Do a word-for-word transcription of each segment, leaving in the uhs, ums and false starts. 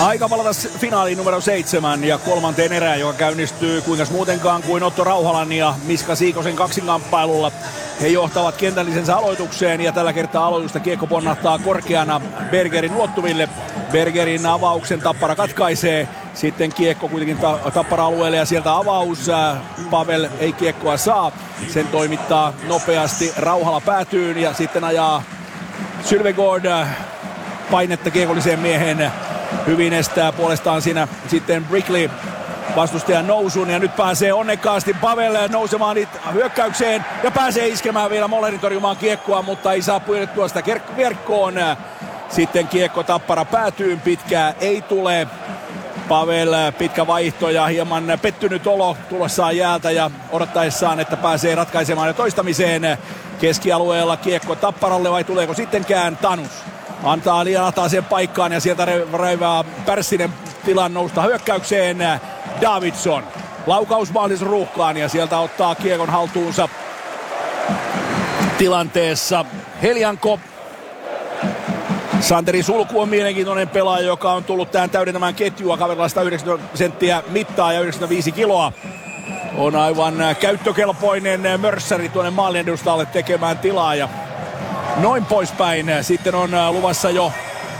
Aika palata finaaliin numero seitsemän ja kolmanteen erään, joka käynnistyy kuinkas muutenkaan kuin Otto Rauhalan ja Miska Siikosen kaksinkamppailulla. He johtavat kentällisensä aloitukseen ja tällä kertaa aloitusta kiekko ponnahtaa korkeana Bergerin ulottuville. Bergerin avauksen Tappara katkaisee. Sitten kiekko kuitenkin ta- Tappara-alueelle ja sieltä avaus. Pavel ei kiekkoa saa. Sen toimittaa nopeasti Rauhala päätyyn ja sitten ajaa Sylvegård painetta kiekolliseen mieheen. Hyvin estää puolestaan siinä sitten Brickley vastustajan nousun ja nyt pääsee onnekkaasti Pavel nousemaan hyökkäykseen ja pääsee iskemään vielä Mollerin torjumaan kiekkoa, mutta ei saa pyydettyä sitä verkkoon. Sitten kiekko Tappara päätyyn, pitkää ei tule. Pavel pitkä vaihto ja hieman pettynyt olo tulossaan jäältä ja odottaessaan, että pääsee ratkaisemaan ja toistamiseen. Keskialueella kiekko Tapparalle vai tuleeko sittenkään Tanus? Antaa liian sen paikkaan ja sieltä raivaa Pärssinen tilan nousta hyökkäykseen. Davidson. Laukausmahdollisuus ruuhkaan ja sieltä ottaa kiekon haltuunsa tilanteessa Helianko. Santeri Sulku on mielenkiintoinen pelaaja, joka on tullut tähän täydentämään ketjua. Kaverilla sata yhdeksänkymmentä senttiä mittaa ja yhdeksänkymmentäviisi kiloa. On aivan käyttökelpoinen mörssäri tuonne maalin edustalle tekemään tilaa ja noin poispäin. Sitten on luvassa jo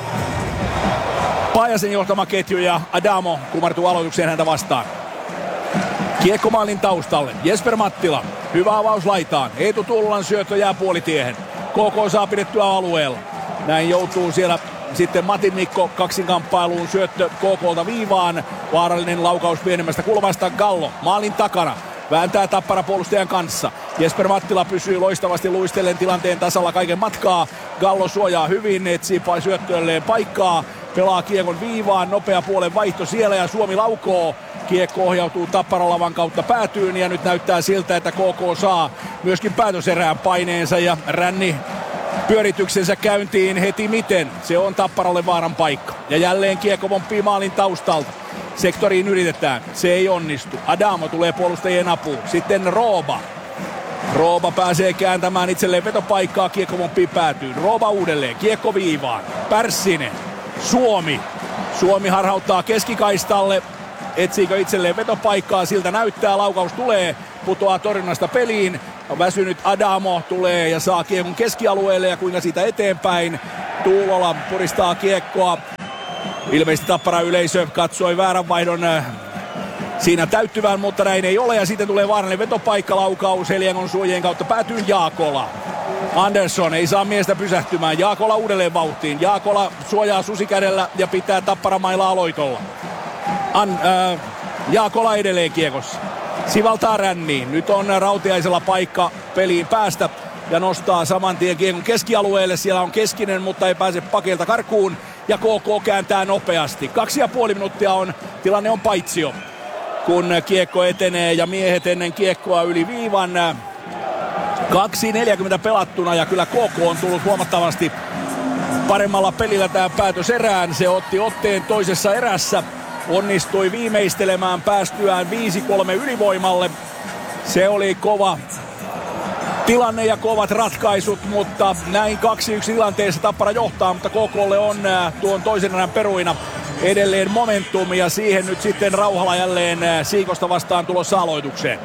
Paajasen johtama ketju ja Adamo kumartuu aloitukseen häntä vastaan. Kiekko maalin taustalle. Jesper Mattila. Hyvä avaus laitaan. Eetu Tullan syöttö jää puolitiehen. K K saa pidettyä alueella. Näin joutuu siellä sitten Matin Mikko kaksinkamppailuun. Syöttö K K:lta viivaan. Vaarallinen laukaus pienemmästä kulmasta. Gallo maalin takana. Vääntää Tappara puolustajan kanssa. Jesper Mattila pysyy loistavasti luistellen tilanteen tasalla kaiken matkaa. Gallo suojaa hyvin, etsii syöttöölleen paikkaa. Pelaa kiekon viivaan, nopea puolen vaihto siellä ja Suomi laukoo. Kiekko ohjautuu Tapparalavan kautta päätyyn ja nyt näyttää siltä, että K K saa myöskin päätöserään paineensa ja Ränni pyörityksensä käyntiin heti miten. Se on Tapparalle vaaran paikka. Ja jälleen kiekko pomppii maalin taustalta. Sektoriin yritetään. Se ei onnistu. Adamo tulee puolustajien apuun. Sitten Rooba. Rooba pääsee kääntämään itselleen vetopaikkaa. Kiekko pomppii päätyyn. Rooba uudelleen. Kiekko viivaan. Pärssinen. Suomi. Suomi harhauttaa keskikaistalle. Etsiikö itselleen vetopaikkaa? Siltä näyttää. Laukaus tulee. Putoaa torjunnasta peliin. Väsynyt Adamo tulee ja saa kiekon keskialueelle ja kuinka siitä eteenpäin. Tuulola puristaa kiekkoa. Ilmeisesti Tappara yleisö katsoi vääränvaihdon siinä täyttyvän, mutta näin ei ole. Ja sitten tulee vaarallinen vetopaikkalaukkaus. Heliangon suojien kautta päätyy Jaakola. Andersson ei saa miestä pysähtymään. Jaakola uudelleen vauhtiin. Jaakola suojaa susikädellä ja pitää Tapparamailla aloitolla. An, äh, Jaakola edelleen kiekossa. Sivaltaa Ränniin. Nyt on Rautiaisella paikka peliin päästä ja nostaa saman tien kiekon keskialueelle. Siellä on Keskinen, mutta ei pääse pakeilta karkuun. Ja K K kääntää nopeasti. Kaksi ja puoli minuuttia on, tilanne on paitsio. Kun kiekko etenee ja miehet ennen kiekkoa yli viivan. kaksi neljäkymmentä pelattuna ja kyllä K K on tullut huomattavasti paremmalla pelillä tähän päätöserään. Se otti otteen toisessa erässä. Onnistui viimeistelemään päästyään viisi kolme ylivoimalle. Se oli kova tilanne ja kovat ratkaisut, mutta näin kaksi yksi tilanteessa Tappara johtaa, mutta K K:lle on tuon toisen erän peruina edelleen momentum ja siihen nyt sitten Rauhala jälleen Siikosta vastaan tulossa aloitukseen.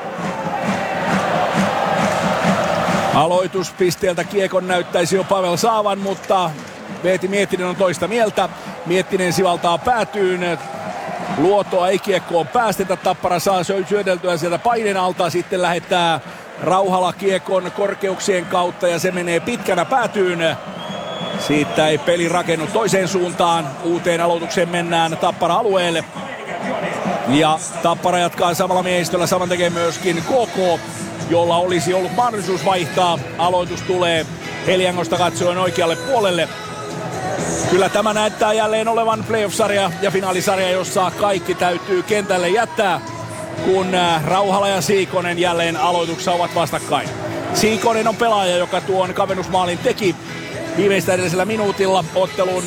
Aloituspisteeltä kiekon näyttäisi jo Pavel saavan, mutta Veeti Miettinen on toista mieltä. Miettinen sivaltaa päätyyn. Luotoa ei kiekkoon päästetä. Tappara saa syödeltyä sieltä paineen alta. Sitten lähettää Rauhala kiekon korkeuksien kautta ja se menee pitkänä päätyyn. Siitä ei peli rakennu toiseen suuntaan. Uuteen aloitukseen mennään Tappara-alueelle. Ja Tappara jatkaa samalla miehistöllä. Saman tekee myöskin K K, jolla olisi ollut mahdollisuus vaihtaa. Aloitus tulee Heliangosta katsoen oikealle puolelle. Kyllä tämä näyttää jälleen olevan playoff-sarja ja finaalisarja, jossa kaikki täytyy kentälle jättää, kun Rauhala ja Siikonen jälleen aloituksessa ovat vastakkain. Siikonen on pelaaja, joka tuon kavennusmaalin teki viimeistä edellisellä minuutilla ottelun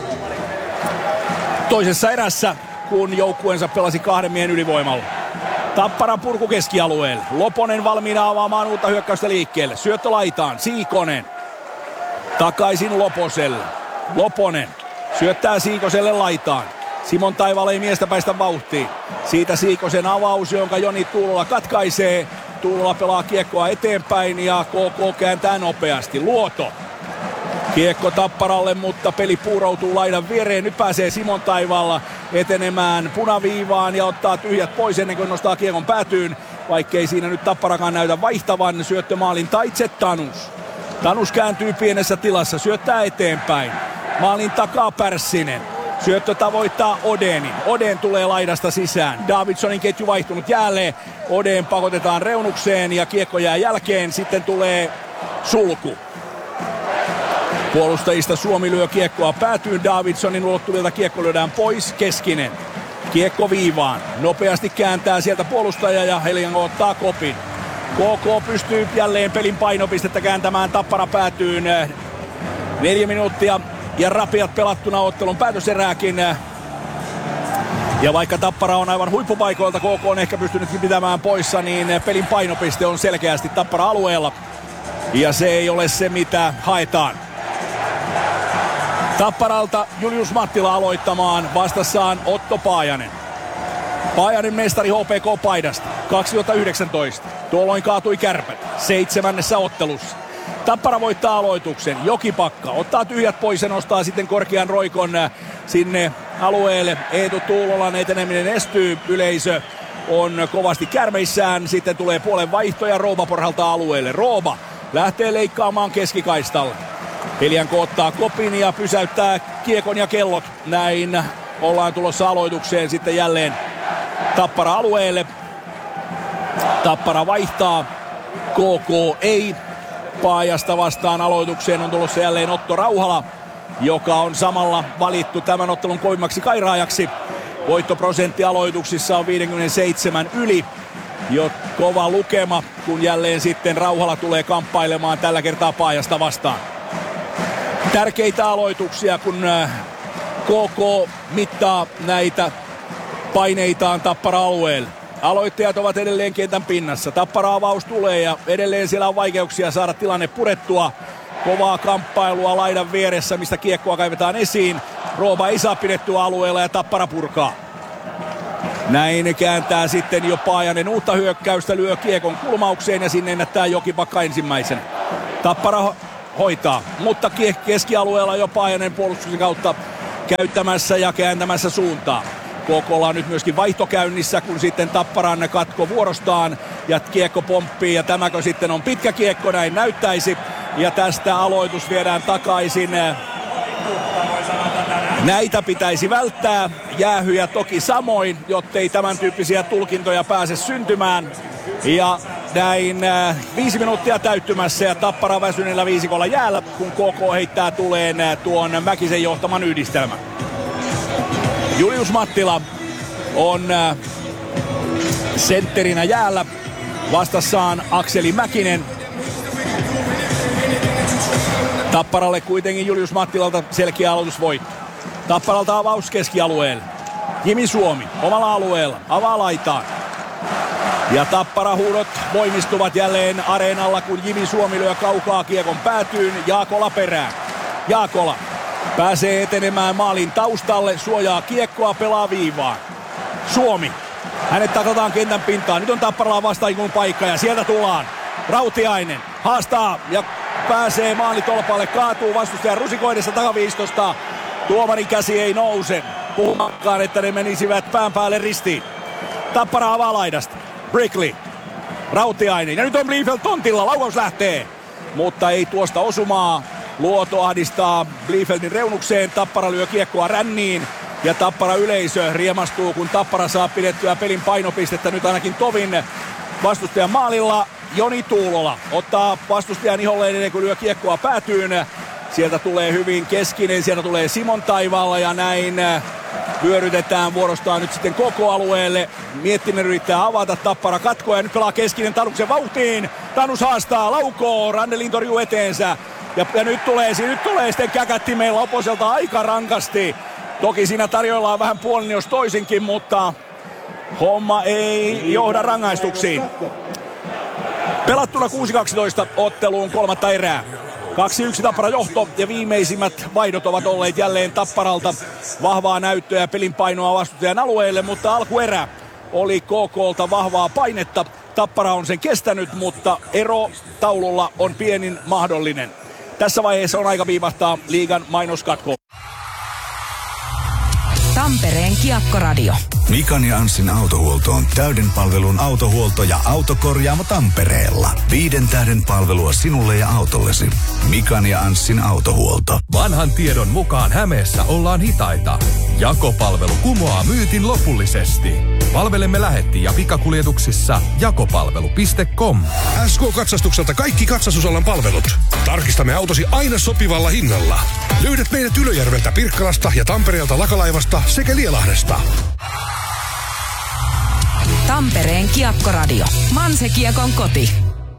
toisessa erässä, kun joukkueensa pelasi kahden miehen ylivoimalla. Tappara purku keskialueelle. Loponen valmiina avaamaan uutta hyökkäystä liikkeelle. Syöttö laitaan. Siikonen. Takaisin Loposelle. Loponen syöttää Siikoselle laitaan. Simon Taivaalla ei miestä päästä vauhtiin. Siitä Siikosen avaus, jonka Joni Tuulola katkaisee. Tuulola pelaa kiekkoa eteenpäin ja K K kääntää nopeasti. Luoto. Kiekko Tapparalle, mutta peli puuroutuu laidan viereen. Nyt pääsee Simon Taivaalla etenemään punaviivaan ja ottaa tyhjät pois ennen kuin nostaa kiekon päätyyn. Vaikkei siinä nyt Tapparakaan näytä vaihtavan. Syöttömaalin taitse Tanus. Tanus kääntyy pienessä tilassa, syöttää eteenpäin. Maalin takaa Pärssinen. Syöttö tavoittaa Odenin. Oden tulee laidasta sisään. Davidsonin ketju vaihtunut jälleen. Oden pakotetaan reunukseen ja kiekko jää jälkeen. Sitten tulee sulku. Puolustajista Suomi lyö kiekkoa päätyyn. Davidsonin ulottuvilta kiekko lyödään pois. Keskinen. Kiekko viivaan. Nopeasti kääntää sieltä puolustaja ja Helianko ottaa kopin. K K pystyy jälleen pelin painopistettä kääntämään. Tappara päätyyn. Neljä minuuttia ja rapiat pelattuna ottelun päätöserääkin. Ja vaikka Tappara on aivan huippupaikoilta, K K on ehkä pystynytkin pitämään poissa, niin pelin painopiste on selkeästi Tappara-alueella. Ja se ei ole se, mitä haetaan. Tapparalta Julius Mattila aloittamaan, vastassaan Otto Paajanen. Paajanen mestari H P K-paidasta kaksituhattayhdeksäntoista. Tuolloin kaatui Kärpät seitsemännessä ottelussa. Tappara voittaa aloituksen. Jokipakka ottaa tyhjät pois ja nostaa sitten korkean roikon sinne alueelle. Eetu Tuulolan eteneminen estyy. Yleisö on kovasti kärmeissään. Sitten tulee puolen vaihto ja Rooba porhaltaa alueelle. Rooba lähtee leikkaamaan keskikaistalle. Helianko ottaa kopin ja pysäyttää kiekon ja kellot. Näin ollaan tulossa aloitukseen sitten jälleen Tappara alueelle. Tappara vaihtaa. K K ei. Paajasta vastaan aloitukseen on tulossa jälleen Otto Rauhala, joka on samalla valittu tämän ottelun kovimmaksi kairaajaksi. Voittoprosentti aloituksissa on viisikymmentäseitsemän yli. Jo kova lukema, kun jälleen sitten Rauhala tulee kamppailemaan tällä kertaa Paajasta vastaan. Tärkeitä aloituksia, kun K K mittaa näitä paineitaan Tappara-alueelle. Aloittajat ovat edelleen kentän pinnassa. Tappara-avaus tulee ja edelleen siellä on vaikeuksia saada tilanne purettua. Kovaa kamppailua laidan vieressä, mistä kiekkoa kaivetaan esiin. Rooba ei saa pidettyä alueella ja Tappara purkaa. Näin kääntää sitten jo Paajanen uutta hyökkäystä, lyö kiekon kulmaukseen ja sinne ennättää Jokipakka ensimmäisenä. Tappara hoitaa, mutta keskialueella jo Paajanen puolustuksen kautta käyttämässä ja kääntämässä suuntaa. K K:lla on nyt myöskin vaihto käynnissä, kun sitten Tapparan katko vuorostaan ja kiekko pomppii ja tämäkö sitten on pitkä kiekko, näin näyttäisi. Ja tästä aloitus viedään takaisin. Näitä pitäisi välttää, jäähyjä toki samoin, jottei tämän tyyppisiä tulkintoja pääse syntymään. Ja näin äh, viisi minuuttia täyttymässä ja Tappara väsyneellä viisikolla jäällä, kun K K heittää tuleen äh, tuon Mäkisen johtaman yhdistelmän. Julius Mattila on äh, sentterinä jäällä, vastassaan Akseli Mäkinen. Tapparalle kuitenkin Julius Mattilalta selkeä aloitusvoitto. Tapparalta avaus keskialueelle. Jimi Suomi omalla alueella avaa laitaan. Ja Tappara huudot voimistuvat jälleen areenalla, kun Jimi Suomi lyö kaukaa kiekon päätyyn. Jaakola perään. Jaakola pääsee etenemään maalin taustalle, suojaa kiekkoa, pelaa viivaan. Suomi. Hänet taklataan kentän pintaan. Nyt on Tapparalla vastaikun paikka ja sieltä tullaan. Rautiainen haastaa ja pääsee maalitolpalle, kaatuu vastustajan rusikoidessa takaviistosta. Tuomarin käsi ei nouse. Puhumakaan, että ne menisivät pään päälle ristiin. Tappara avaa laidasta. Brickley. Rautiainen. Ja nyt on Bliefeld tontilla. Laukaus lähtee. Mutta ei tuosta osumaa. Luoto ahdistaa Bliefeldin reunukseen. Tappara lyö kiekkoa ränniin. Ja Tappara yleisö riemastuu, kun Tappara saa pidettyä pelin painopistettä nyt ainakin tovin vastustajan maalilla. Joni Tuulola ottaa vastustajan iholleen ennen kuin lyö kiekkoa päätyyn. Sieltä tulee hyvin Keskinen, sieltä tulee Simon Taivaalla ja näin vyörytetään vuorostaan nyt sitten koko alueelle. Miettinen yrittää avata, Tappara katkoa ja nyt pelaa Keskinen Tanuksen vauhtiin. Tanus haastaa, laukoo, Randelin torjuu eteensä. Ja, ja nyt tulee, nyt tulee sitten käkättimeen Loposelta aika rankasti. Toki siinä tarjoillaan vähän puolin jos toisinkin, mutta homma ei johda rangaistuksiin. Pelattuna kuusi kaksitoista otteluun kolmatta erää. kaksi yksi Tappara johto ja viimeisimmät vaihdot ovat olleet jälleen Tapparalta. Vahvaa näyttöä ja pelin painoa vastustajan alueelle, mutta alkuerä oli K K:lta vahvaa painetta. Tappara on sen kestänyt, mutta ero taululla on pienin mahdollinen. Tässä vaiheessa on aika viivahtaa liigan mainoskatko. Tampereen Kiekkoradio. Mikan ja Anssin autohuolto on täyden palvelun autohuolto ja autokorjaamo Tampereella. Viiden tähden palvelua sinulle ja autollesi. Mikan ja Anssin autohuolto. Vanhan tiedon mukaan Hämeessä ollaan hitaita. Jakopalvelu kumoaa myytin lopullisesti. Palvelemme lähetti- ja pikakuljetuksissa jakopalvelu piste com. S K-katsastukselta kaikki katsastusalan palvelut. Tarkistamme autosi aina sopivalla hinnalla. Löydät meidät Ylöjärveltä, Pirkkalasta ja Tampereelta Lakalaivasta sekä Lielahdesta. Tampereen Kiekkoradio. Manse-Kiekon koti.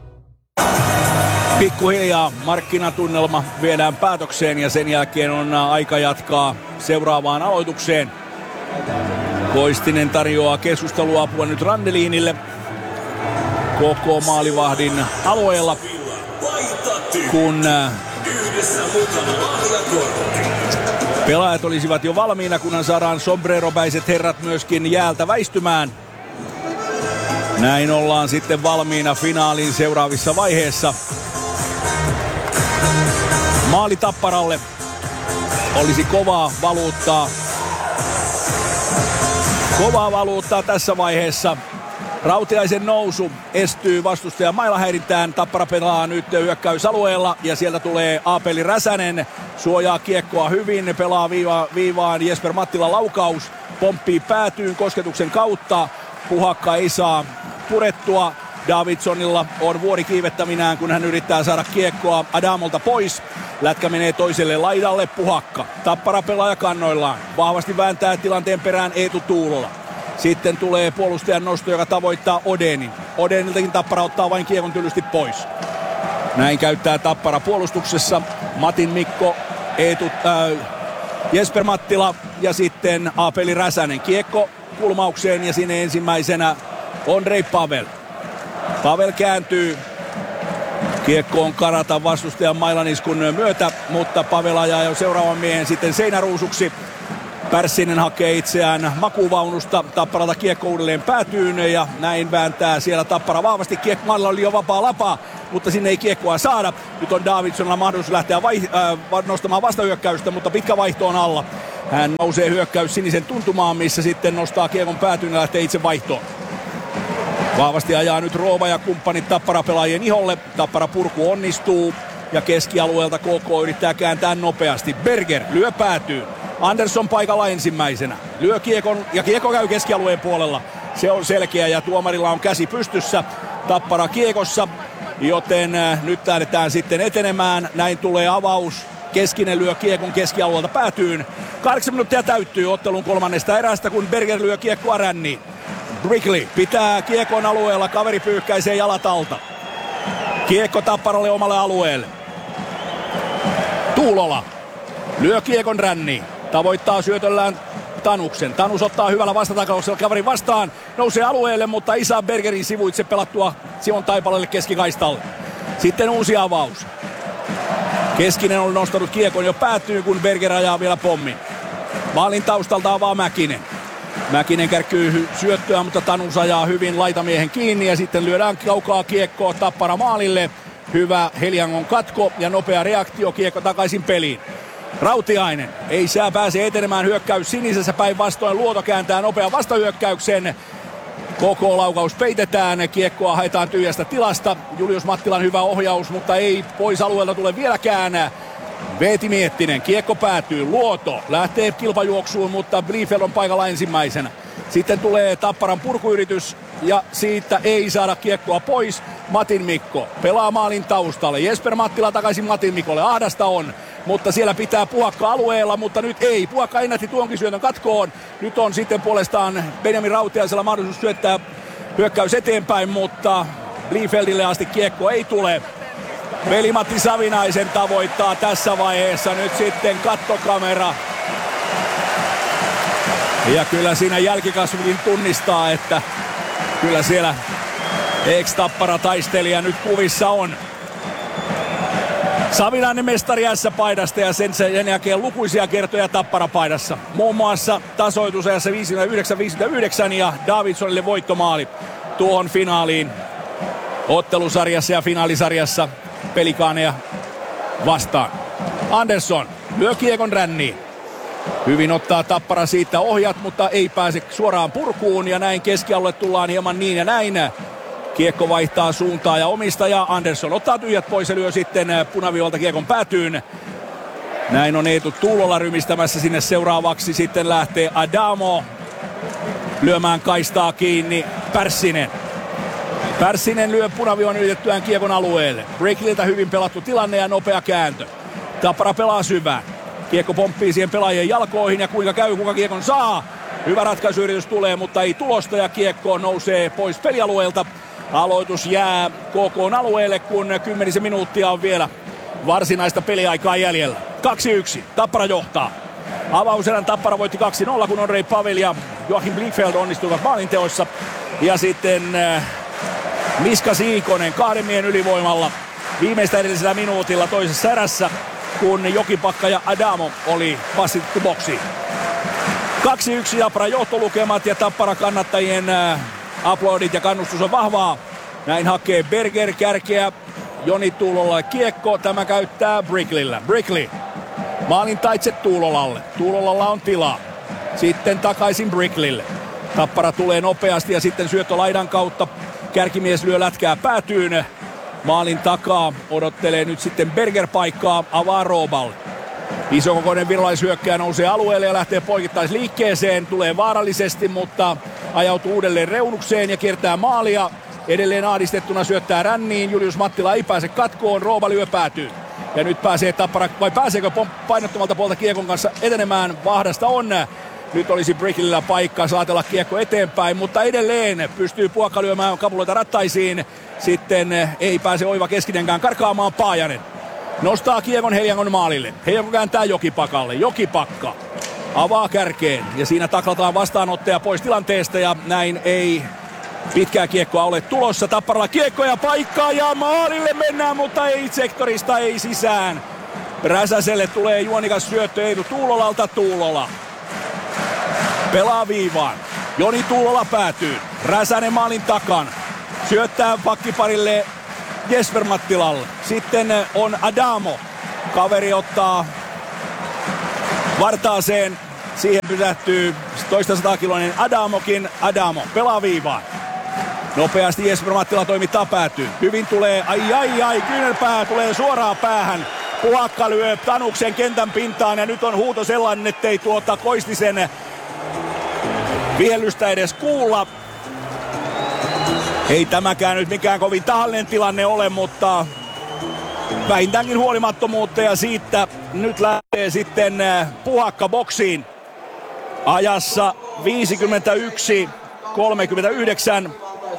Pikkuhiljaa markkinatunnelma viedään päätökseen ja sen jälkeen on aika jatkaa seuraavaan aloitukseen. Koistinen tarjoaa keskusteluapua nyt Randeliinille K K-maalivahdin alueella, kun pelaajat olisivat jo valmiina, kunhan saadaan sombreropäiset herrat myöskin jäältä väistymään. Näin ollaan sitten valmiina finaalin seuraavissa vaiheissa. Maali Tapparalle olisi kovaa valuuttaa. Kovaa valuuttaa tässä vaiheessa. Rautiaisen nousu estyy vastustajan mailahäirintään. Tappara pelaa nyt hyökkäysalueella ja sieltä tulee Aapeli Räsänen. Suojaa kiekkoa hyvin, pelaa viiva, viivaan Jesper Mattila laukaus. Pomppii päätyyn kosketuksen kautta. Puhakka ei saa purettua. Davidsonilla on vuori kiivettäminään, kun hän yrittää saada kiekkoa Adamolta pois. Lätkä menee toiselle laidalle, Puhakka. Tappara pelaaja kannoillaan. Vahvasti vääntää tilanteen perään Eetu Tuulola. Sitten tulee puolustajan nosto, joka tavoittaa Odenin. Odeniltakin Tappara ottaa vain kiekon tylysti pois. Näin käyttää Tappara puolustuksessa. Matin Mikko, Eetu, äh, Jesper Mattila ja sitten Aapeli Räsänen. Kiekko kulmaukseen ja sinne ensimmäisenä Ondrej Pavel. Pavel kääntyy. Kiekko on karata vastustajan mailaniskun myötä, mutta Pavel ajaa jo seuraavan miehen sitten seinäruusuksi. Pärssinen hakee itseään makuvaunusta. Tapparalta kiekko uudelleen päätyyn ja näin vääntää siellä Tappara vahvasti. Kiekko oli jo vapaa lapa, mutta sinne ei kiekkoa saada. Nyt on Davidsonilla mahdollisuus lähteä vai, äh, nostamaan vastahyökkäystä, mutta pitkä vaihto on alla. Hän nousee hyökkäys sinisen tuntumaan, missä sitten nostaa kiekon päätyyn ja lähtee itse vaihtoon. Vahvasti ajaa nyt Roova ja kumppanit Tappara-pelaajien iholle. Tappara purku onnistuu ja keskialueelta K K yrittää kääntää nopeasti. Berger lyö päätyyn. Andersson paikalla ensimmäisenä. Lyö kiekon ja kiekko käy keskialueen puolella. Se on selkeä ja tuomarilla on käsi pystyssä. Tappara kiekossa, joten nyt lähdetään sitten etenemään. Näin tulee avaus. Keskinen lyö kiekon keskialueelta päätyyn. Kahdeksan minuuttia täyttyy ottelun kolmannesta erästä, kun Berger lyö kiekkoa ränniin. Brickley pitää kiekon alueella, kaveri pyyhkäisee jalat alta. Kiekko Tapparalle omalle alueelle. Tuulola lyö kiekon ränniin. Tavoittaa syötöllään Tanuksen. Tanus ottaa hyvällä vastatakauksella kaverin vastaan. Nousee alueelle, mutta ei saa Bergerin sivuitse pelattua Simon Taipaleelle keskikaistalle. Sitten uusi avaus. Keskinen on nostanut kiekon jo päätyy, kun Berger ajaa vielä pommin. Maalin taustalta avaa Mäkinen. Mäkinen kärkkyy syöttöä, mutta Tanus ajaa hyvin laitamiehen kiinni ja sitten lyödään kaukaa kiekkoa Tappara maalille. Hyvä Heliangon katko ja nopea reaktio, kiekko takaisin peliin. Rautiainen ei saa pääse etenemään, hyökkäys sinisessä päinvastoin. Luoto kääntää nopea vastahyökkäyksen. Koko laukaus peitetään, kiekkoa haetaan tyhjästä tilasta. Julius Mattilan hyvä ohjaus, mutta ei pois alueelta tule vieläkään. Veeti Miettinen, kiekko päätyy, Luoto lähtee kilpajuoksuun, mutta Bliefeld on paikalla ensimmäisenä. Sitten tulee Tapparan purkuyritys ja siitä ei saada kiekkoa pois. Matin Mikko pelaa maalin taustalle. Jesper Mattila takaisin Matin Mikolle, ahdasta on. Mutta siellä pitää Puhakka alueella, mutta nyt ei. Puhakka ennätti tuonkin syötön katkoon. Nyt on sitten puolestaan Benjamin Rautiaisella mahdollisuus syöttää hyökkäys eteenpäin, mutta Bliefeldille asti kiekko ei tule. Veli-Matti Savinaisen tavoittaa tässä vaiheessa nyt sitten kattokamera. Ja kyllä siinä jälkikasvukin tunnistaa, että kyllä siellä ex-Tappara taistelija nyt kuvissa on. Savilainen mestari S-paidasta ja sen, sen jälkeen lukuisia kertoja Tappara-paidassa. Muun muassa tasoitusajassa viisikymmentäyhdeksän viisikymmentäyhdeksän ja Davidsonille voittomaali tuohon finaaliin. Ottelusarjassa ja finaalisarjassa Pelikaaneja vastaan. Andersson lyö kiekon ränniin. Hyvin ottaa Tappara siitä ohjat, mutta ei pääse suoraan purkuun ja näin keskialueelle tullaan hieman niin ja näin. Kiekko vaihtaa suuntaa ja omistaja Andersson ottaa tyhjät pois ja lyö sitten punaviivalta kiekon päätyyn. Näin on Eetu Tuulola rymistämässä sinne seuraavaksi. Sitten lähtee Adamo lyömään kaistaa kiinni. Pärssinen. Pärssinen lyö punaviivan ylitettyään kiekon alueelle. Breakliltä hyvin pelattu tilanne ja nopea kääntö. Tappara pelaa syvään. Kiekko pomppii siihen pelaajien jalkoihin ja kuinka käy, kuka kiekon saa. Hyvä ratkaisuyritys tulee, mutta ei tulosta ja kiekko nousee pois pelialueelta. Aloitus jää K K:n alueelle, kun kymmenisen minuuttia on vielä varsinaista peliaikaa jäljellä. kaksi yksi. Tappara johtaa. Avauserän Tappara voitti kaksi nolla, kun Ondrej Pavel ja Joachim Blichfeld onnistuivat maalinteoissa. Ja sitten äh, Miska Siikonen kahden miehen ylivoimalla viimeistä edellisellä minuutilla toisessa erässä, kun Jokipakka ja Adamo oli passittu boksiin. kaksi yksi Tappara johtolukemat ja Tappara kannattajien äh, aplodit ja kannustus on vahvaa. Näin hakee Berger kärkeä. Joni Tuulola kiekko. Tämä käyttää Bricklillä. Brickley. Maalin taitse Tuulolalle. Tuulolalla on tilaa. Sitten takaisin Bricklylle. Tappara tulee nopeasti ja sitten syöttö laidan kautta. Kärkimies lyö lätkää päätyyn. Maalin takaa odottelee nyt sitten Berger paikkaa. Avaa Roobal. Isokokoinen virolaishyökkääjä nousee alueelle ja lähtee poikittaisliikkeeseen. Tulee vaarallisesti, mutta ajautuu uudelleen reunukseen ja kiertää maalia. Edelleen ahdistettuna syöttää ränniin. Julius Mattila ei pääse katkoon. Rooba lyö päätyy. Ja nyt pääsee Tappara, vai pääseekö painottomalta puolta kiekon kanssa etenemään? Vahdasta on. Nyt olisi Bricklillä paikka saatella kiekko eteenpäin, mutta edelleen pystyy Puokka lyömään kapuloita rattaisiin. Sitten ei pääse Oiva Keskinenkään karkaamaan. Paajanen nostaa kiekon Heliangon maalille. Heliango kääntää Jokipakalle. Jokipakka avaa kärkeen ja siinä taklataan vastaanottaja pois tilanteesta ja näin ei pitkää kiekkoa ole tulossa. Tapparalla kiekko ja paikkaa ja maalille mennään, mutta ei sektorista, ei sisään. Räsäselle tulee juonikas syöttö Eetu Tuulolalta. Tuulola pelaa viivaan. Joni Tuulola päätyy. Räsänen maalin takana. Syöttää pakkiparille Jesper Mattilalle. Sitten on Adamo. Kaveri ottaa vartaaseen. Siihen pysähtyy toista satakiloinen Adamokin. Adamo pelaa viivaan. Nopeasti Jesper Mattila toimittaa päätyyn. Hyvin tulee, ai ai ai, kyynelpää tulee suoraan päähän. Puhakka lyö Tanuksen kentän pintaan ja nyt on huuto sellainen, ettei tuota Koistisen vihellystä edes kuulla. Ei tämäkään nyt mikään kovin tahallinen tilanne ole, mutta vähintäänkin huolimattomuutta ja siitä nyt lähtee sitten Puhakka boksiin ajassa viisikymmentäyksi kolmekymmentäyhdeksän.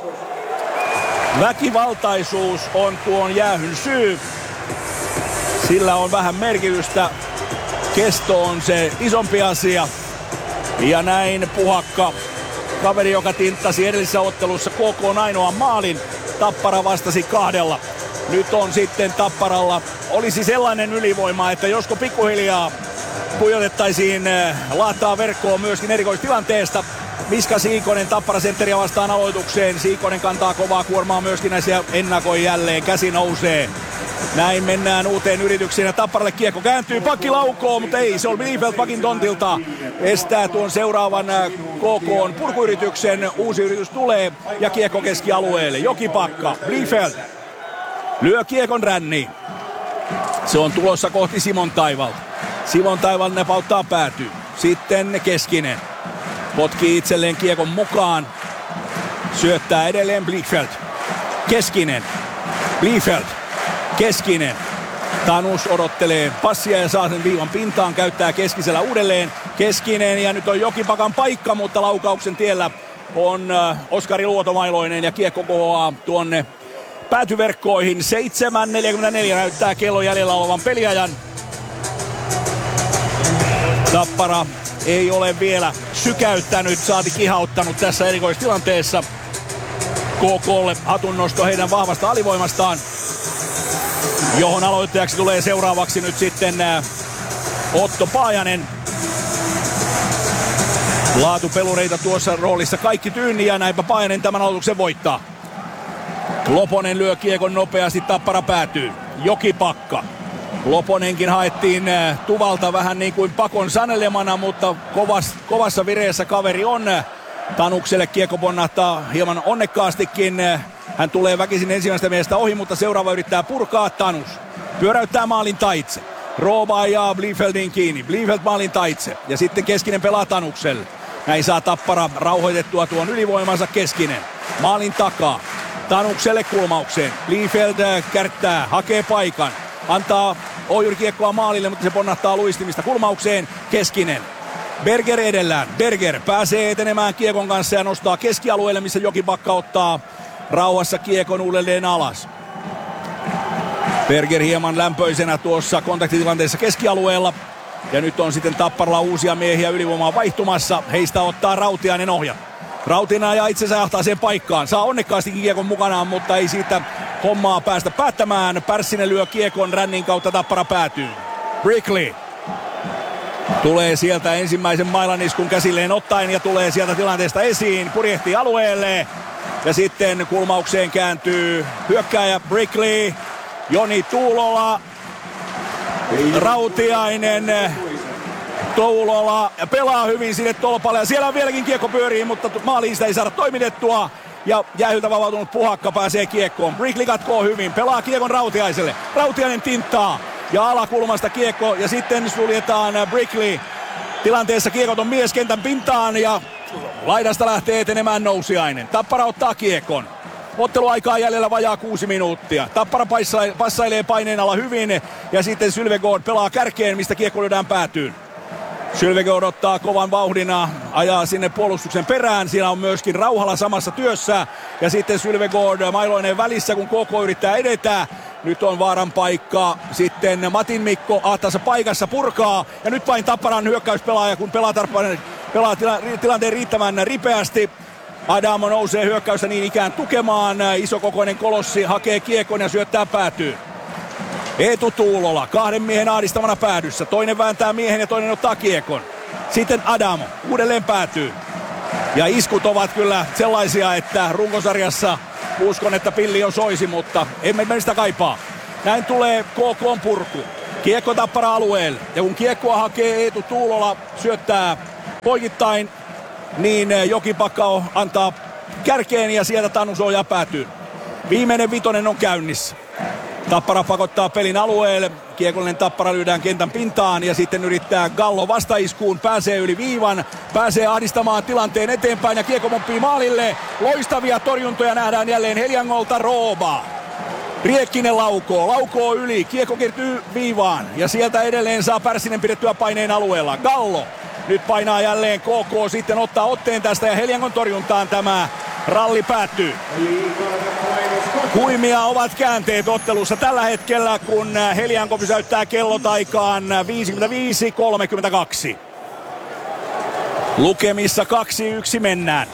Väkivaltaisuus on tuon jäähyn syy. Sillä on vähän merkitystä. Kesto on se isompi asia. Ja näin Puhakka, kaveri joka tinttasi edellisessä ottelussa K K:n ainoan maalin. Tappara vastasi kahdella. Nyt on sitten Tapparalla, olisi sellainen ylivoima, että josko pikkuhiljaa pujotettaisiin laataa verkkoon myöskin erikoistilanteesta. Miska Siikonen Tappara-sentteriä vastaan aloitukseen. Siikonen kantaa kovaa kuormaa myöskin näissä ennakoi jälleen. Käsi nousee. Näin mennään uuteen yritykseen ja Tapparalle kiekko kääntyy. Pakki laukoo, mutta ei. Se on Bliefeld pakin tontilta. Estää tuon seuraavan K K:n purkuyrityksen. Uusi yritys tulee ja kiekko keskialueelle. Jokipakka. Bliefeld lyö kiekon ränniin. Se on tulossa kohti Simon Taivalta. Simon Taival nepauttaa päätyy. Sitten Keskinen. Potkii itselleen kiekon mukaan. Syöttää edelleen Bliefeld. Keskinen. Bliefeld. Keskinen. Tanus odottelee passia ja saa sen viivan pintaan. Käyttää Keskisellä uudelleen. Keskinen ja nyt on Jokipakan paikka, mutta laukauksen tiellä on Oskari Luotomailoinen ja kiekko kohoaa tuonne päätyverkkoihin. seitsemän neljäkymmentäneljä näyttää kello jäljellä olevan peliajan. Tappara ei ole vielä sykäyttänyt, saati kihauttanut tässä erikoistilanteessa. K K:lle hatunnosto heidän vahvasta alivoimastaan. johon aloittajaksi tulee seuraavaksi nyt sitten Otto Paajanen. Laatupelureita tuossa roolissa kaikki tyynni ja näinpä Paajanen tämän aloituksen voittaa. Loponen lyö kiekon nopeasti, Tappara päätyy. Jokipakka. Loponenkin haettiin tuvalta vähän niin kuin pakon sanelemana, mutta kovas, kovassa vireessä kaveri on. Tanukselle kiekko ponnahtaa hieman onnekkaastikin. Hän tulee väkisin ensimmäistä miestä ohi, mutta seuraava yrittää purkaa. Tanus pyöräyttää maalin taitse. Rooba ja Bliefeldin kiinni. Bliefeld maalin taitse. Ja sitten Keskinen pelaa Tanukselle. Näin saa Tappara rauhoitettua tuon ylivoimansa. Keskinen maalin takaa. Tanukselle kulmaukseen. Bliefeld kärttää, hakee paikan. Antaa ohjurikiekkoa maalille, mutta se ponnahtaa luistimista kulmaukseen. Keskinen. Berger edellään. Berger pääsee etenemään kiekon kanssa ja nostaa keskialueelle, missä Jokipakka ottaa rauhassa kiekon uudelleen alas. Berger hieman lämpöisenä tuossa kontaktitilanteessa keskialueella. Ja nyt on sitten Tapparalla uusia miehiä ylivoimaan vaihtumassa. Heistä ottaa Rautiainen ohjat. Rautiainen ajaa itsensä jahtaaseen paikkaan. Saa onnekkaastikin kiekon mukanaan, mutta ei siitä hommaa päästä päättämään. Pärssinen lyö kiekon rännin kautta, Tappara päätyy. Brickley tulee sieltä ensimmäisen mailaniskun käsilleen ottaen ja tulee sieltä tilanteesta esiin. Purjehtii alueelle ja sitten kulmaukseen kääntyy hyökkääjä Brickley. Joni Tuulola, Rautiainen, Tuulola pelaa hyvin sinne tolpalle ja siellä on vieläkin kiekko pyörii, mutta maaliin sitä ei saada toimitettua. Ja jäähyltä vapautunut Puhakka pääsee kiekkoon. Brickley katkoo hyvin, pelaa kiekon Rautiaiselle. Rautiainen tinttaa ja alakulmasta kiekko ja sitten suljetaan Brickley. Tilanteessa kiekoton mies kentän pintaan ja laidasta lähtee etenemään Nousiainen. Tappara ottaa kiekon. Otteluaikaa jäljellä vajaa kuusi minuuttia. Tappara passailee paineen alla hyvin ja sitten Sylvegård pelaa kärkeen, mistä kiekko lyödään päätyyn. Sylvegård ottaa kovan vauhdina, ajaa sinne puolustuksen perään. Siinä on myöskin Rauhala samassa työssä. Ja sitten Sylvegård mailoinen välissä, kun K K yrittää edetä. Nyt on vaaran paikka. Sitten Matin Mikko ahtaassa paikassa purkaa. Ja nyt vain Tapparan hyökkäyspelaaja, kun pelaa, tarpeen, pelaa tila, tilanteen riittävän ripeästi. Adamo nousee hyökkäystä niin ikään tukemaan. Isokokoinen kolossi hakee kiekon ja syöttää päätyyn. Eetu Tuulola kahden miehen ahdistavana päädyssä. Toinen vääntää miehen ja toinen ottaa kiekon. Sitten Adamo uudelleen päätyy. Ja iskut ovat kyllä sellaisia, että runkosarjassa uskon, että pilli jo soisi, mutta emme me sitä kaipaa. Näin tulee K K:n purku. Kiekko Tappara alueelle. Ja kun kiekkoa hakee Eetu Tuulola, syöttää poikittain, niin Jokipakka antaa kärkeen ja sieltä Tanus ohjaa päätyyn. Viimeinen vitonen on käynnissä. Tappara pakottaa pelin alueelle. Kiekollinen Tappara lyödään kentän pintaan ja sitten yrittää Gallo vastaiskuun. Pääsee yli viivan, pääsee ahdistamaan tilanteen eteenpäin ja kiekko pomppii maalille. Loistavia torjuntoja nähdään jälleen Heliangolta. Rooba. Riekkinen laukoo, laukoo yli, kiekko kertyy viivaan ja sieltä edelleen saa Pärssinen pidettyä paineen alueella. Gallo nyt painaa jälleen K K, sitten ottaa otteen tästä ja Heliangon torjuntaan tämä ralli päättyy. Huimia ovat käänteet ottelussa tällä hetkellä, kun Helianko pysäyttää kellotaikaan viisikymmentäviisi kolmekymmentäkaksi. Lukemissa kaksi yksi mennään.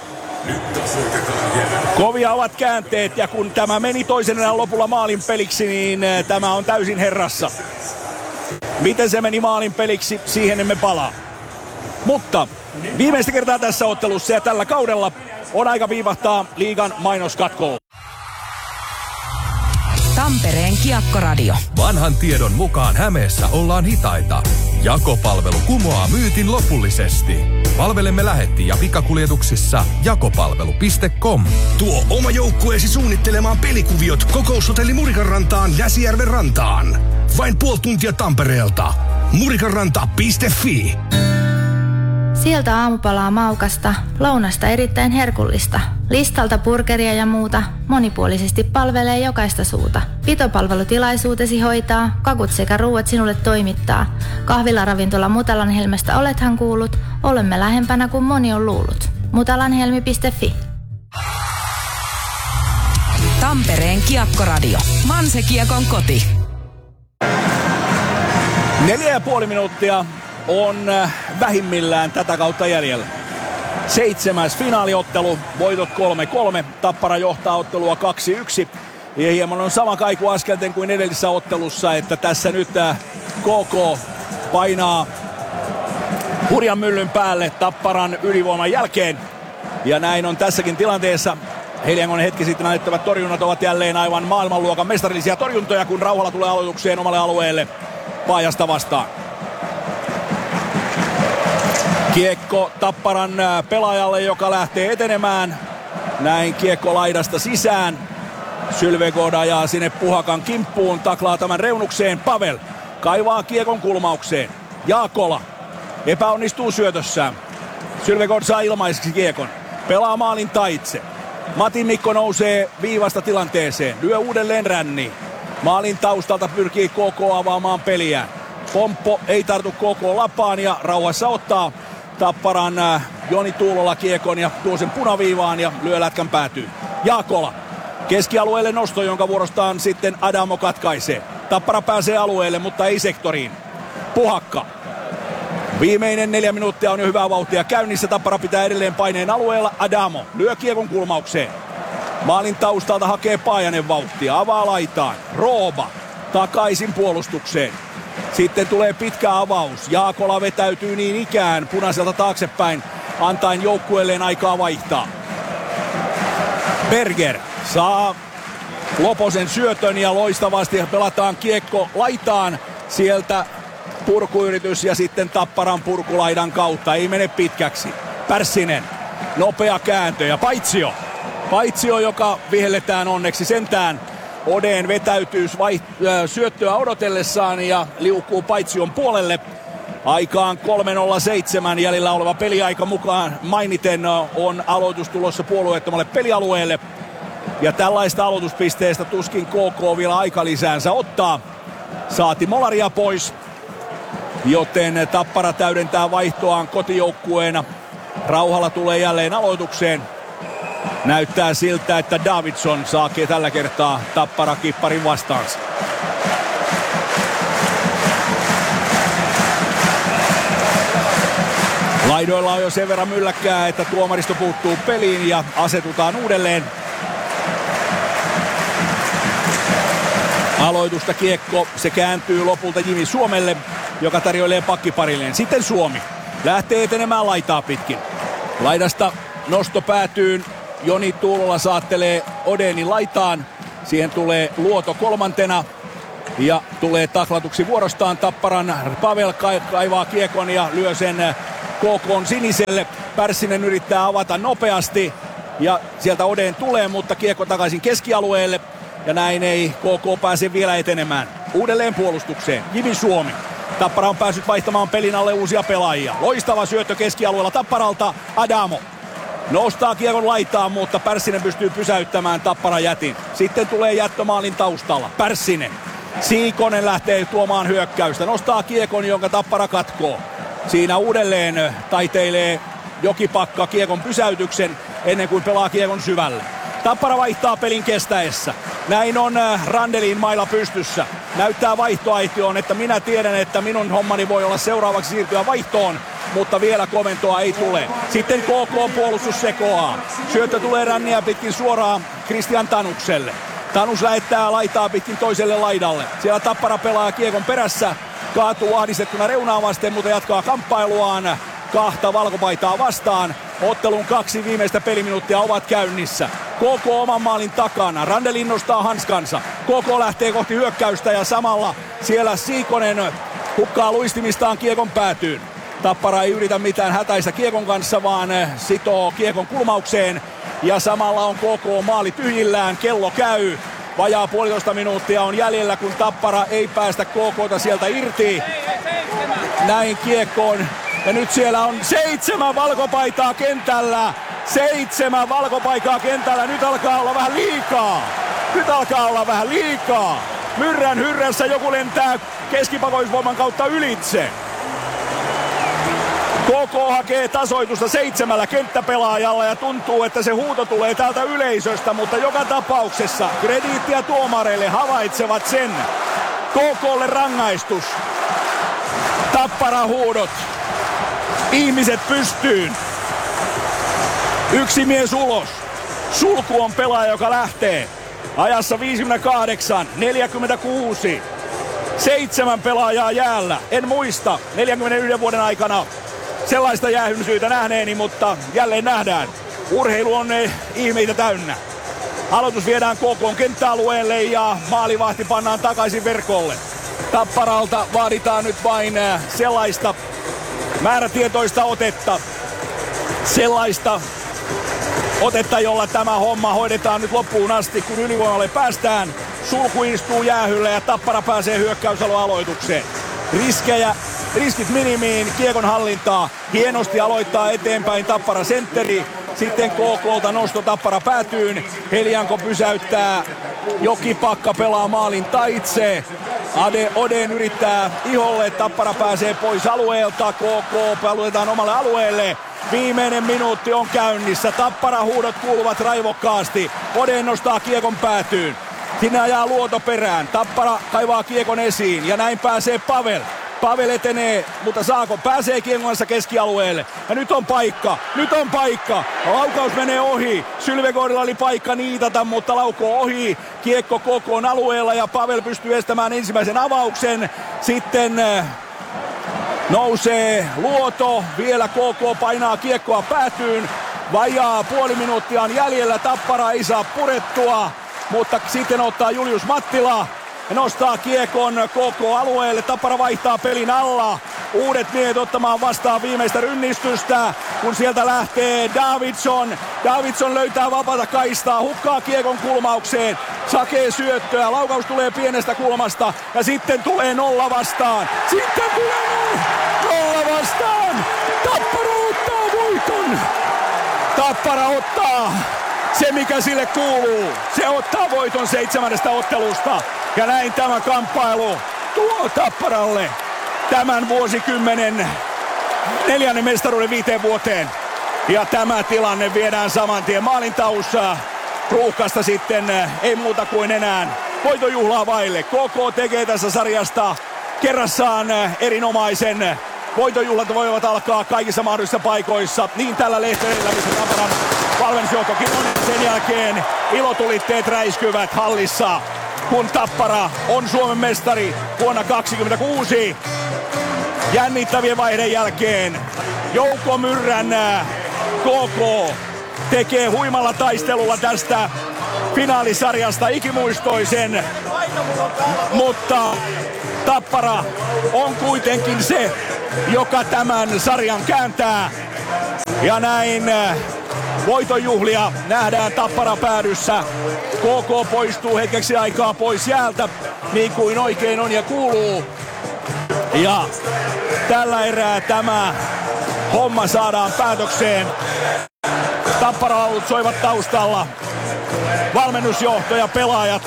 Kovia ovat käänteet ja kun tämä meni toisen erän lopulla maalin peliksi, niin tämä on täysin herrassa. Miten se meni maalin peliksi, siihen emme palaa. Mutta viimeistä kertaa tässä ottelussa ja tällä kaudella on aika viivahtaa liigan mainoskatkoon. Tampereen Kiekkoradio. Vanhan tiedon mukaan Hämeessä ollaan hitaita. Jakopalvelu kumoaa myytin lopullisesti. Palvelemme lähetti- ja pikakuljetuksissa jakopalvelu piste com. Tuo oma joukkueesi suunnittelemaan pelikuviot Kokoushotelli Murikan rantaan Näsijärven rantaan. Vain puoli tuntia Tampereelta. murikanranta piste fi. Sieltä aamupalaa maukasta, lounasta erittäin herkullista. Listalta burgeria ja muuta, monipuolisesti palvelee jokaista suuta. Pitopalvelutilaisuutesi hoitaa, kakut sekä ruuat sinulle toimittaa. Kahvilaravintola Mutalanhelmestä olethan kuullut, olemme lähempänä kuin moni on luullut. mutalanhelmi piste fi. Tampereen Kiekkoradio. Manse-Kiekon koti. Neljä ja puoli minuuttia on vähimmillään tätä kautta jäljellä. Seitsemäs finaaliottelu, voitot kolme kolme. Tappara johtaa ottelua kaksi yksi. Ja hieman on sama kaiku askelten kuin edellisessä ottelussa, että tässä nyt K K painaa hurjan myllyn päälle Tapparan ylivoiman jälkeen. Ja näin on tässäkin tilanteessa. Heliangon hetki sitten näyttävät torjunnat ovat jälleen aivan maailmanluokan mestarillisia torjuntoja, kun Rauhala tulee aloitukseen omalle alueelle Paajasta vastaan. Kiekko Tapparan pelaajalle, joka lähtee etenemään. Näin kiekko laidasta sisään. Sylvegård ajaa sinne Puhakan kimppuun, taklaa tämän reunukseen. Pavel kaivaa kiekon kulmaukseen. Jaakola epäonnistuu syötössään. Sylvegård saa ilmaiseksi kiekon. Pelaa maalin taitse. Matin Mikko nousee viivasta tilanteeseen. Lyö uudelleen ränniin. Maalin taustalta pyrkii K K avaamaan peliä. Pomppo ei tartu K K lapaan ja rauhassa ottaa Tapparan äh, Joni Tuulola kiekon ja tuo sen punaviivaan ja lyö lätkän päätyy. Jaakola keskialueelle nosto, jonka vuorostaan sitten Adamo katkaisee. Tappara pääsee alueelle, mutta ei sektoriin. Puhakka. Viimeinen neljä minuuttia on jo hyvää vauhtia käynnissä. Tappara pitää edelleen paineen alueella. Adamo lyö kiekon kulmaukseen. Maalin taustalta hakee Paajanen vauhtia. Avaa laitaan. Rooba takaisin puolustukseen. Sitten tulee pitkä avaus. Jaakola vetäytyy niin ikään punaiselta taaksepäin, antaen joukkueelleen aikaa vaihtaa. Berger saa Loposen syötön ja loistavasti pelataan kiekko laitaan. Sieltä purkuyritys ja sitten Tapparan purkulaidan kautta. Ei mene pitkäksi. Pärssinen. Nopea kääntö ja Paitsio. Paitsio, joka vihelletään onneksi sentään. Odeen vetäytyy vaiht- syöttöä odotellessaan ja liukuu Paitsion puolelle. Aikaan kolme nolla seitsemän jäljellä oleva peliaika mukaan mainiten on aloitus tulossa puolueettomalle pelialueelle. Ja tällaista aloituspisteestä tuskin K K vielä aikalisäänsä ottaa. Saati molaria pois, joten Tappara täydentää vaihtoaan kotijoukkueena. Rauhala tulee jälleen aloitukseen. Näyttää siltä, että Davidson saa tällä kertaa Tappara kipparin vastaansa. Laidoilla on jo sen verran mylläkkää, että tuomaristo puuttuu peliin ja asetutaan uudelleen. Aloitusta kiekko, se kääntyy lopulta Jimi Suomelle, joka tarjoilee pakkiparilleen. Sitten Suomi lähtee etenemään laitaa pitkin. Laidasta nosto päätyyn. Joni Tuulola saattelee Odenin laitaan. Siihen tulee Luoto kolmantena. Ja tulee taklatuksi vuorostaan Tapparan Pavel kaivaa kiekon ja lyö sen K K:n siniselle. Pärssinen yrittää avata nopeasti. Ja sieltä Oden tulee, mutta kiekko takaisin keskialueelle. Ja näin ei K K pääse vielä etenemään. Uudelleen puolustukseen. Jimi Suomi. Tappara on päässyt vaihtamaan pelin alle uusia pelaajia. Loistava syöttö keskialueella Tapparalta. Adamo nostaa kiekon laitaan, mutta Pärssinen pystyy pysäyttämään Tapparan jätin. Sitten tulee jättömaalin taustalla. Pärssinen. Siikonen lähtee tuomaan hyökkäystä. Nostaa kiekon, jonka Tappara katkoo. Siinä uudelleen taiteilee Jokipakka kiekon pysäytyksen ennen kuin pelaa kiekon syvälle. Tappara vaihtaa pelin kestäessä. Näin on Randelin mailla pystyssä. Näyttää vaihtoaitioon, että minä tiedän, että minun hommani voi olla seuraavaksi siirtyä vaihtoon, mutta vielä komentoa ei tule. Sitten K K-puolustus sekoaa. Syöttö tulee ränniä pitkin suoraan Kristian Tanukselle. Tanus lähettää laitaa pitkin toiselle laidalle. Siellä Tappara pelaa kiekon perässä. Kaatuu ahdistettuna reunaa vasten, mutta jatkaa kamppailuaan kahta valkopaitaa vastaan. Ottelun kaksi viimeistä peliminuuttia ovat käynnissä. K K oman maalin takana. Randelin nostaa hanskansa. K K lähtee kohti hyökkäystä ja samalla siellä Siikonen hukkaa luistimistaan kiekon päätyyn. Tappara ei yritä mitään hätäistä kiekon kanssa, vaan sitoo kiekon kulmaukseen. Ja samalla on K K maali tyhjillään. Kello käy. Vajaa puolitoista minuuttia on jäljellä, kun Tappara ei päästä K K:ta sieltä irti. Näin kiekkoon. Ja nyt siellä on seitsemän valkopaitaa kentällä. Seitsemän valkopaikaa kentällä. Nyt alkaa olla vähän liikaa. Nyt alkaa olla vähän liikaa. Myrrän hyrrässä joku lentää keskipakoisvoiman kautta ylitse. K K hakee tasoitusta seitsemällä kenttäpelaajalla ja tuntuu, että se huuto tulee täältä yleisöstä, mutta joka tapauksessa krediittiä tuomareille, havaitsevat sen. K K:lle rangaistus. Tappara huudot. Ihmiset pystyyn. Yksi mies ulos. Sulku on pelaaja, joka lähtee. Ajassa viisikymmentäkahdeksan neljäkymmentäkuusi. Seitsemän pelaajaa jäällä. En muista neljänkymmenenyhden vuoden aikana sellaista jäähymsyytä nähneeni, mutta jälleen nähdään. Urheilu on ihmeitä täynnä. Aloitus viedään K K:n kenttäalueelle ja maalivahti pannaan takaisin verkolle. Tapparalta vaaditaan nyt vain sellaista määrätietoista otetta. Sellaista otetta, jolla tämä homma hoidetaan nyt loppuun asti, kun ylivoimalle päästään. Sulku istuu jäähylle ja Tappara pääsee hyökkäysalon aloitukseen. Riskejä, riskit minimiin, kiekon hallintaa. Hienosti aloittaa eteenpäin Tappara sentteri. Sitten K K:lta nosto Tappara päätyyn. Helianko pysäyttää. Jokipakka pelaa maalin taitse. Ade Oden yrittää iholle. Tappara pääsee pois alueelta. K K palutetaan omalle alueelle. Viimeinen minuutti on käynnissä. Tappara huudot kuuluvat raivokkaasti. Oden nostaa kiekon päätyyn. Sinne ajaa Luoto perään. Tappara kaivaa kiekon esiin ja näin pääsee Pavel. Pavel etenee, mutta saako? Pääsee kiekon kanssa keskialueelle. Ja nyt on paikka, nyt on paikka. Laukaus menee ohi. Sylvegoidilla oli paikka niitata, mutta laukoo ohi. Kiekko K K:n alueella ja Pavel pystyy estämään ensimmäisen avauksen. Sitten nousee Luoto. Vielä K K painaa kiekkoa päätyyn. Vajaa puoli minuuttia on jäljellä. Tappara ei saa purettua. Mutta sitten ottaa Julius Mattila ja nostaa kiekon K K-alueelle. Tappara vaihtaa pelin alla. Uudet miehet ottamaan vastaan viimeistä rynnistystä, kun sieltä lähtee Davidson. Davidson löytää vapaata kaistaa, hukkaa kiekon kulmaukseen. Sakee syöttöä, laukaus tulee pienestä kulmasta ja sitten tulee nolla vastaan. Sitten tulee nolla vastaan. Tappara ottaa voiton. Tappara ottaa se, mikä sille kuuluu. Se ottaa voiton seitsemännestä ottelusta. Ja näin tämä kamppailu tuo Tapparalle tämän vuosikymmenen neljännen mestaruuden viiteen vuoteen. Ja tämä tilanne viedään saman tien maalintaussa. Ruuhkasta sitten ei muuta kuin enää voitonjuhlaa vaille. K K tekee tässä sarjasta kerrassaan erinomaisen. Voitonjuhlat voivat alkaa kaikissa mahdollisissa paikoissa. Niin tällä Lehterillä, missä Taparan valmennusjohtokin on. Sen jälkeen ilotulitteet räiskyvät hallissa, kun Tappara on Suomen mestari vuonna kaksikymmentäkuusi. Jännittävien vaiheiden jälkeen Jouko Myrrän K K tekee huimalla taistelulla tästä finaalisarjasta ikimuistoisen, mutta Tappara on kuitenkin se, joka tämän sarjan kääntää. Ja näin voitonjuhlia nähdään Tappara päädyssä. K K poistuu hetkeksi aikaa pois jäältä, niin kuin oikein on ja kuuluu. Ja tällä erää tämä homma saadaan päätökseen. Tappara-laulut soivat taustalla. Valmennusjohto ja pelaajat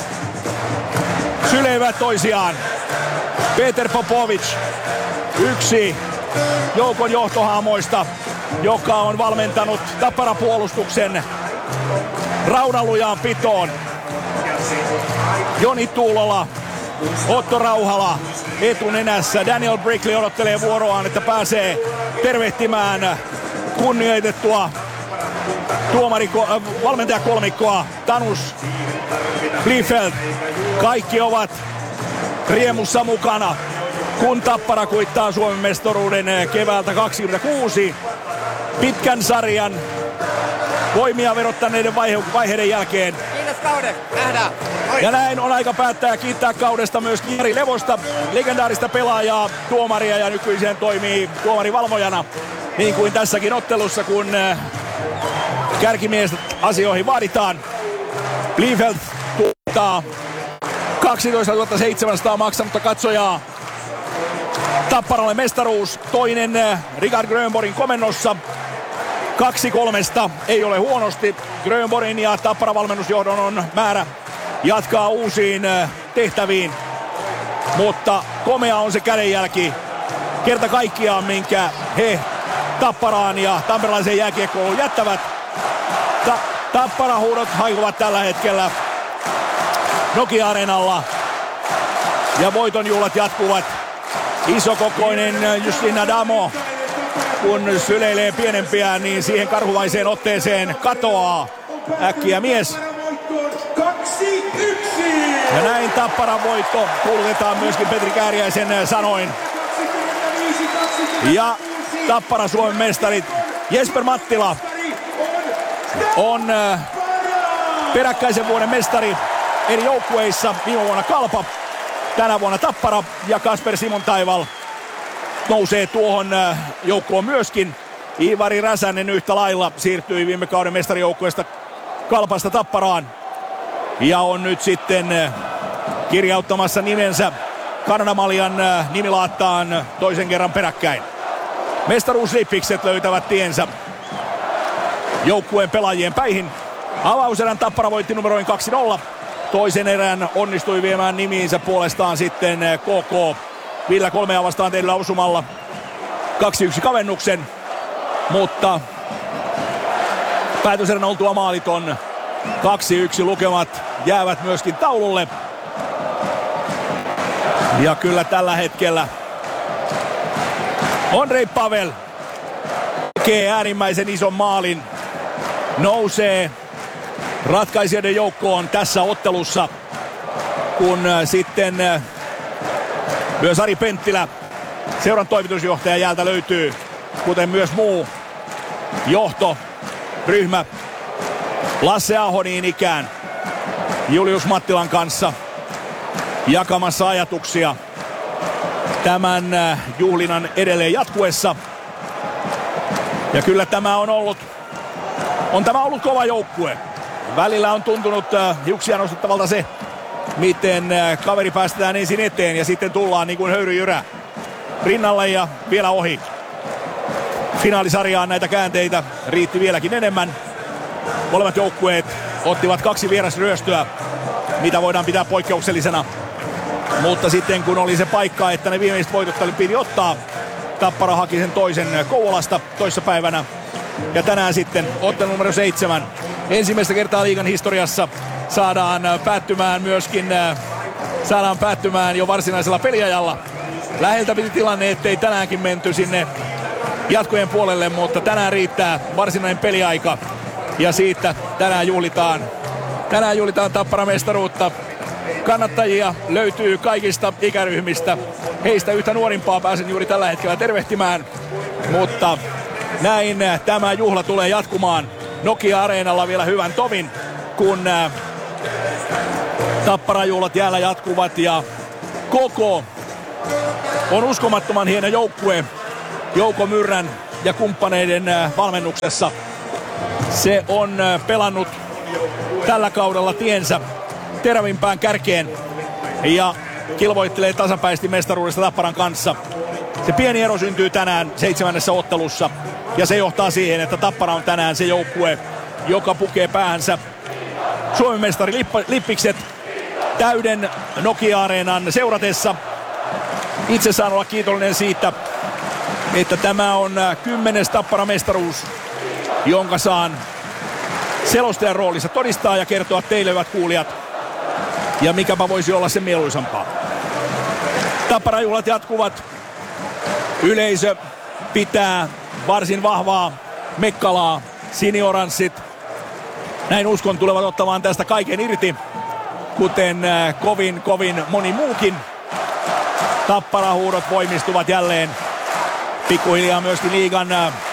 syleivät toisiaan. Peter Popovic, yksi joukon johtohaamoista, joka on valmentanut Tappara-puolustuksen raunalujaan pitoon. Joni Tuulola, Otto Rauhala etunenässä. Daniel Brickley odottelee vuoroaan, että pääsee tervehtimään kunnioitettua tuomari, äh, valmentajakolmikkoa Tanus Bliefeld. Kaikki ovat riemussa mukana, kun Tappara kuittaa Suomen mestaruuden keväältä kaksikymmentäkuusi. Pitkän sarjan voimia verottaneiden vaihe- vaiheiden jälkeen. Kiitos kauden, nähdään. Moi. Ja näin on aika päättää kiittää kaudesta myös Jari Levosta, legendaarista pelaajaa, tuomaria ja nykyiseen toimii tuomarivalvojana. Niin kuin tässäkin ottelussa, kun kärkimiestä asioihin vaaditaan. Bliefeld tuottaa kaksitoistatuhatta seitsemänsataa maksanutta katsojaa. Tapparalle mestaruus, toinen Richard Grönborgin komennossa. Kaksi kolmesta ei ole huonosti. Grönborgin ja Tappara valmennusjohdon on määrä jatkaa uusiin tehtäviin. Mutta komea on se kädenjälki kerta kaikkiaan, minkä he Tapparaan ja tamperelaiseen jääkiekkoon jättävät. Ta- Tappara-huudot haikuvat tällä hetkellä Nokia-areenalla. Ja voitonjuhlat jatkuvat. Isokokoinen Justin Adamo, kun syleilee pienempiä, niin siihen karhuvaiseen otteeseen katoaa äkkiä mies. Ja näin Tapparan voitto kuljetaan myöskin Petri Kääriäisen sanoin. Ja Tappara Suomen mestarit. Jesper Mattila on peräkkäisen vuoden mestari eri joukkueissa. Viime vuonna Kalpa, tänä vuonna Tappara ja Kasper Simon Taival nousee tuohon joukkoon myöskin. Iivari Räsänen yhtä lailla siirtyi viime kauden mestarijoukkueesta Kalpasta Tapparaan ja on nyt sitten kirjauttamassa nimensä Kanadamaljan nimilaattaan toisen kerran peräkkäin. Mestaruuslipikset löytävät tiensä joukkueen pelaajien päihin. Avauserän Tappara voitti numeroin kaksi nolla. Toisen erän onnistui viemään nimiinsä puolestaan sitten K K. Ville kolmea vastaan teillä osumalla kaksi yksi kavennuksen. Mutta päätöserän oltua maaliton kaksi yksi lukemat jäävät myöskin taululle. Ja kyllä tällä hetkellä Ondrej Pavel tekee äärimmäisen ison maalin. Nousee ratkaisijoiden joukkoon tässä ottelussa, kun sitten myös Ari Penttilä, seuran toimitusjohtaja, jäältä löytyy, kuten myös muu johtoryhmä. Lasse Aho niin ikään Julius Mattilan kanssa jakamassa ajatuksia tämän juhlinnan edelleen jatkuessa. Ja kyllä tämä on ollut, on tämä ollut kova joukkue. Välillä on tuntunut hiuksia nostettavalta se, miten kaveri päästetään ensin eteen ja sitten tullaan niin kuin höyryjyrä rinnalle ja vielä ohi. Finaalisarjaan näitä käänteitä riitti vieläkin enemmän. Molemmat joukkueet ottivat kaksi vierasryöstöä, mitä voidaan pitää poikkeuksellisena. Mutta sitten kun oli se paikka, että ne viimeiset voitot piti ottaa, Tappara haki sen toisen Kouvolasta toissapäivänä. Ja tänään sitten ottelu numero seitsemän. Ensimmäistä kertaa liigan historiassa saadaan päättymään myöskin saadaan päättymään jo varsinaisella peliajalla. Läheltä piti tilanne, ettei tänäänkin menty sinne jatkojen puolelle, mutta tänään riittää varsinainen peliaika. Ja siitä tänään juhlitaan, tänään juhlitaan Tapparan mestaruutta. Kannattajia löytyy kaikista ikäryhmistä. Heistä yhtä nuorimpaa pääsen juuri tällä hetkellä tervehtimään. Mutta näin tämä juhla tulee jatkumaan Nokia-areenalla vielä hyvän tovin, kun Tapparan juhlat jäällä jatkuvat. Ja koko on uskomattoman hieno joukkue Jouko Myrrän ja kumppaneiden valmennuksessa. Se on pelannut tällä kaudella tiensä terävimpään kärkeen ja kilvoittelee tasapäisesti mestaruudesta Tapparan kanssa. Se pieni ero syntyy tänään seitsemännessä ottelussa ja se johtaa siihen, että Tappara on tänään se joukkue, joka pukee päähänsä Suomen mestari lippikset täyden Nokia-areenan seuratessa. Itse saan olla kiitollinen siitä, että tämä on kymmenes Tapparan mestaruus, jonka saan selostajan roolissa todistaa ja kertoa teille, hyvät kuulijat. Ja mikäpä voisi olla se mieluisampaa. Tapparan juhlat jatkuvat. Yleisö pitää varsin vahvaa mekkalaa. Sinioranssit, näin uskon, tulevat ottamaan tästä kaiken irti, kuten kovin kovin moni muukin. Tappara-huudot voimistuvat jälleen. Pikkuhiljaa myöskin liigan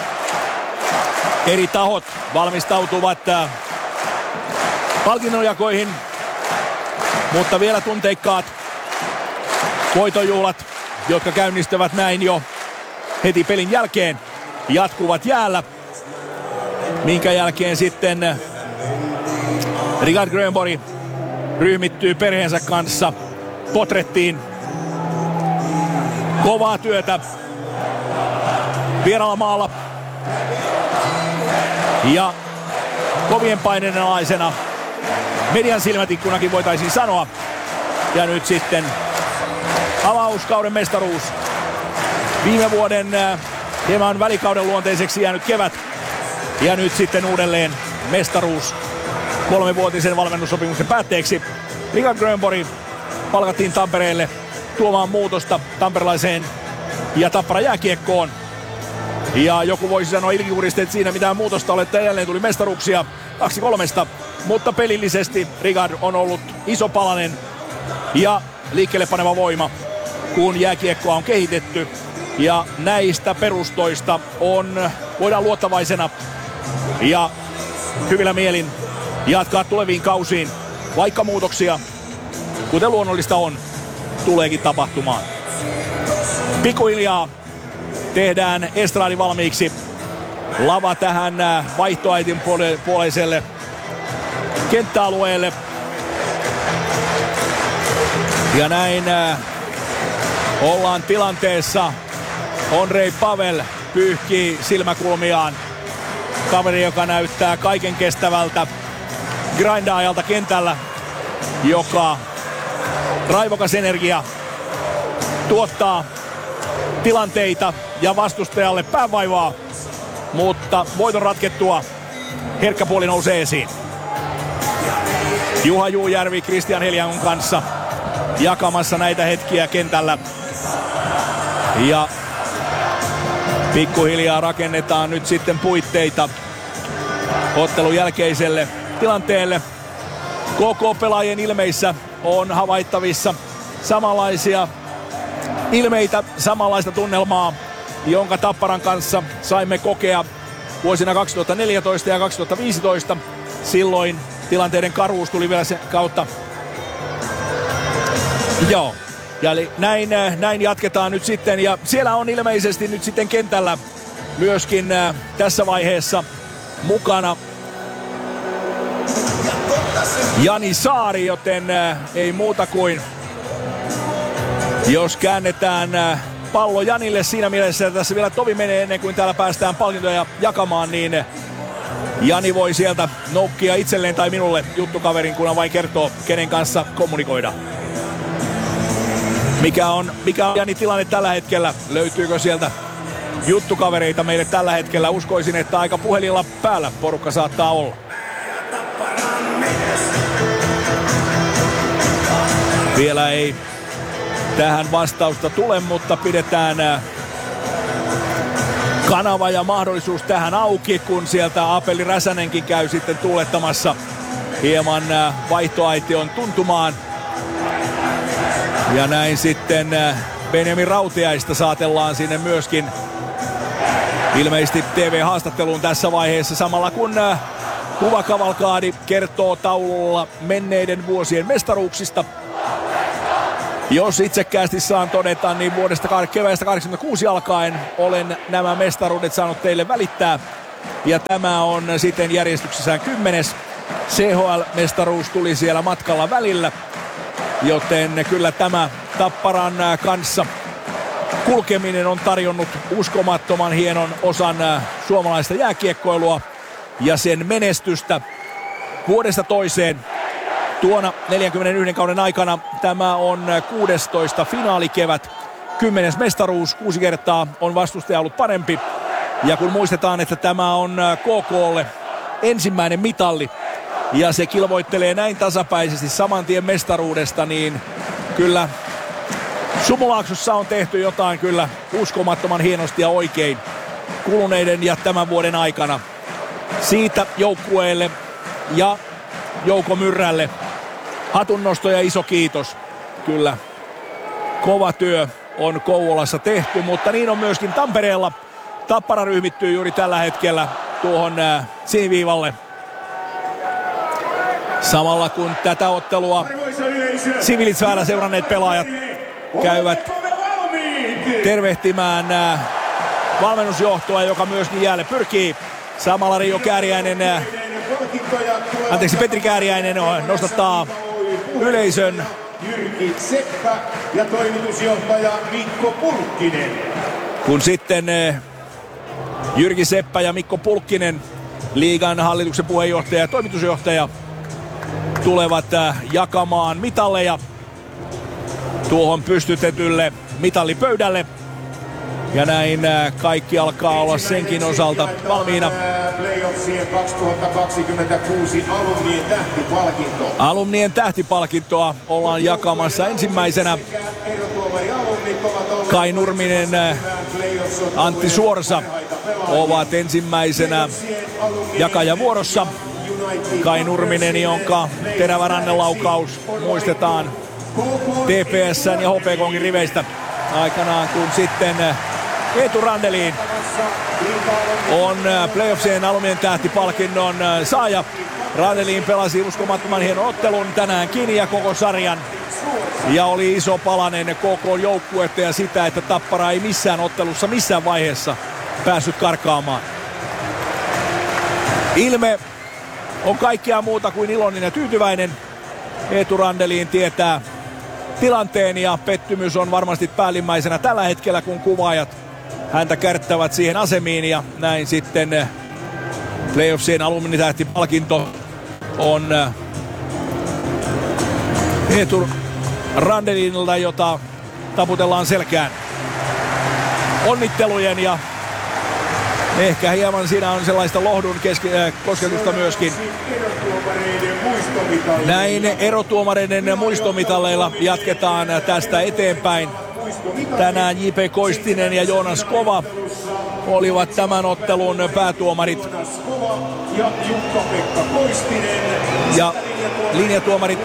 eri tahot valmistautuvat palkinnonjakoihin. Mutta vielä tunteikkaat voitonjuhlat, jotka käynnistävät näin jo heti pelin jälkeen, jatkuvat jäällä. Minkä jälkeen sitten Richard Grönborg ryhmittyy perheensä kanssa potrettiin. Kovaa työtä vieraalla maalla ja kovien paineiden alaisena, median silmätikkunakin voitaisiin sanoa. Ja nyt sitten avauskauden mestaruus. Viime vuoden hieman välikauden luonteiseksi jäänyt kevät. Ja nyt sitten uudelleen mestaruus kolmevuotisen valmennussopimuksen päätteeksi. Richard Grönborg palkattiin Tampereelle tuomaan muutosta tamperelaiseen ja Tappara jääkiekkoon. Ja joku voisi sanoa ilkikurisesti, että siinä mitään muutosta ole, että jälleen tuli mestaruuksia kaksi kolmesta. mutta pelillisesti Rigard on ollut iso palanen ja liikkeelle paneva voima, kun jääkiekkoa on kehitetty. Ja näistä perustoista on, voidaan luottavaisena ja hyvillä mielin jatkaa tuleviin kausiin, vaikka muutoksia, kuten luonnollista on, tuleekin tapahtumaan. Pikkuhiljaa tehdään estradi valmiiksi. Lava tähän vaihtoaitin puoleiselle kenttäalueelle. Ja näin ollaan tilanteessa. Ondrej Pavel pyyhkii silmäkulmiaan. Kaveri, joka näyttää kaiken kestävältä grindaajalta kentällä, joka raivokas energia tuottaa tilanteita ja vastustajalle päävaivaa, mutta voiton ratkettua herkkä puoli nousee esiin. Juha Juujärvi Christian Heliangon kanssa jakamassa näitä hetkiä kentällä. Ja pikkuhiljaa rakennetaan nyt sitten puitteita ottelun jälkeiselle tilanteelle. K K-pelaajien ilmeissä on havaittavissa samanlaisia ilmeitä, samanlaista tunnelmaa, jonka Tapparan kanssa saimme kokea vuosina kaksituhattaneljätoista ja kaksituhattaviisitoista. Silloin tilanteiden karuus tuli vielä sen kautta. Joo. Ja eli näin, näin jatketaan nyt sitten, ja siellä on ilmeisesti nyt sitten kentällä myöskin äh, tässä vaiheessa mukana Jani Saari, joten äh, ei muuta kuin jos käännetään äh, pallo Janille siinä mielessä, että tässä vielä tovi menee ennen kuin täällä päästään palkintoja jakamaan, niin Jani voi sieltä noukkia itselleen tai minulle juttukaverin, kunhan vain kertoo, kenen kanssa kommunikoida. Mikä on, mikä on Jani tilanne tällä hetkellä? Löytyykö sieltä juttukavereita meille tällä hetkellä? Uskoisin, että aika puhelilla päällä porukka saattaa olla. Vielä ei tähän vastausta tule, mutta pidetään kanava ja mahdollisuus tähän auki, kun sieltä Apeli Räsänenkin käy sitten tuulettamassa hieman vaihtoaition tuntumaan. Ja näin sitten Benjamin Rautiaista saatellaan sinne myöskin ilmeisesti T V-haastatteluun tässä vaiheessa, samalla kun kuvakavalkaadi kertoo taululla menneiden vuosien mestaruuksista. Jos itsekkäästi saan todeta, niin vuodesta keväästä kahdeksankymmentäkuusi alkaen olen nämä mestaruudet saanut teille välittää. Ja tämä on sitten järjestyksessään kymmenes. C H L-mestaruus tuli siellä matkalla välillä. Joten kyllä tämä Tapparan kanssa kulkeminen on tarjonnut uskomattoman hienon osan suomalaista jääkiekkoilua ja sen menestystä vuodesta toiseen. Tuona neljänkymmenenyhden kauden aikana tämä on kuudestoista finaalikevät, kymmenes mestaruus, kuusi kertaa on vastustaja ollut parempi. Ja kun muistetaan, että tämä on K K:lle ensimmäinen mitalli, ja se kilvoittelee näin tasapäisesti saman tien mestaruudesta, niin kyllä Sumulaaksossa on tehty jotain kyllä uskomattoman hienosti ja oikein kuluneiden ja tämän vuoden aikana. Siitä joukkueelle ja Jouko Myrrälle hatunnosto ja iso kiitos. Kyllä kova työ on Kouvolassa tehty, mutta niin on myöskin Tampereella. Tappara ryhmittyy juuri tällä hetkellä tuohon äh, siniviivalle. Samalla kun tätä ottelua Civilitsväärä seuranneet pelaajat käyvät tervehtimään äh, valmennusjohtoa, joka myöskin jäälle pyrkii. Samalla Rio Kääriäinen, äh, anteeksi Petri Kääriäinen nostattaa yleisön. Jyrki Seppä ja toimitusjohtaja Mikko Pulkkinen. Kun sitten äh, Jyrki Seppä ja Mikko Pulkkinen, liigan hallituksen puheenjohtaja ja toimitusjohtaja, tulevat äh, jakamaan mitalleja tuohon pystytetylle mitallipöydälle. Ja näin äh, kaikki alkaa olla senkin osalta valmiina. Playoffsien kaksituhattakaksikymmentäkuusi alumnien tähtipalkinto. Alumnien tähtipalkintoa ollaan jakamassa ensimmäisenä. Kai Nurminen, äh, Antti Suorsa ovat ensimmäisenä jakajavuorossa. Kai Nurminen, jonka terävä rannelaukaus muistetaan T P S:n ja H P K:nkin riveistä aikanaan, kun sitten Eetu Randeliin on playoffsien alumien tähtipalkinnon saaja. Randeliin pelasi uskomattoman hienon ottelun tänäänkin ja koko sarjan. Ja oli iso palanen koko joukkuetta ja sitä, että Tappara ei missään ottelussa missään vaiheessa päässyt karkaamaan. Ilme on kaikkea muuta kuin iloinen ja tyytyväinen. Eetu Randeliin tietää tilanteen ja pettymys on varmasti päällimmäisenä tällä hetkellä, kun kuvaajat häntä kärttävät siihen asemiin ja näin sitten playoffsien alumiinitähtipalkinto on Eetu Randelinilta, jota taputellaan selkään onnittelujen ja ehkä hieman siinä on sellaista lohdun keski- äh, kosketusta myöskin. Näin erotuomareiden muistomitalleilla jatketaan tästä eteenpäin. Tänään J P Koistinen ja Joonas Kova olivat tämän ottelun päätuomarit. Ja linjatuomarit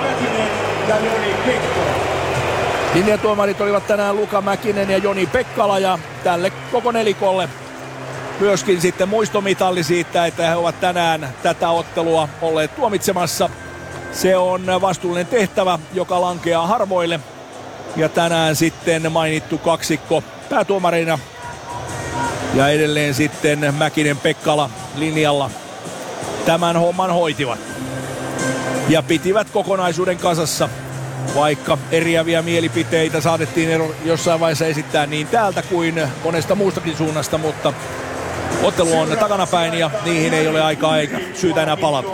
Linjatuomarit olivat tänään Luka Mäkinen ja Joni Pekkala ja tälle koko nelikolle myöskin sitten muistomitalli siitä, että he ovat tänään tätä ottelua olleet tuomitsemassa. Se on vastuullinen tehtävä, joka lankeaa harvoille. Ja tänään sitten mainittu kaksikko päätuomarina. Ja edelleen sitten Mäkinen Pekkala linjalla tämän homman hoitivat. Ja pitivät kokonaisuuden kasassa, vaikka eriäviä mielipiteitä saatettiin ero jossain vaiheessa esittää niin täältä kuin monesta muustakin suunnasta, mutta ottelu on takanapäin ja niihin ei ole aikaa eikä syytä enää palata.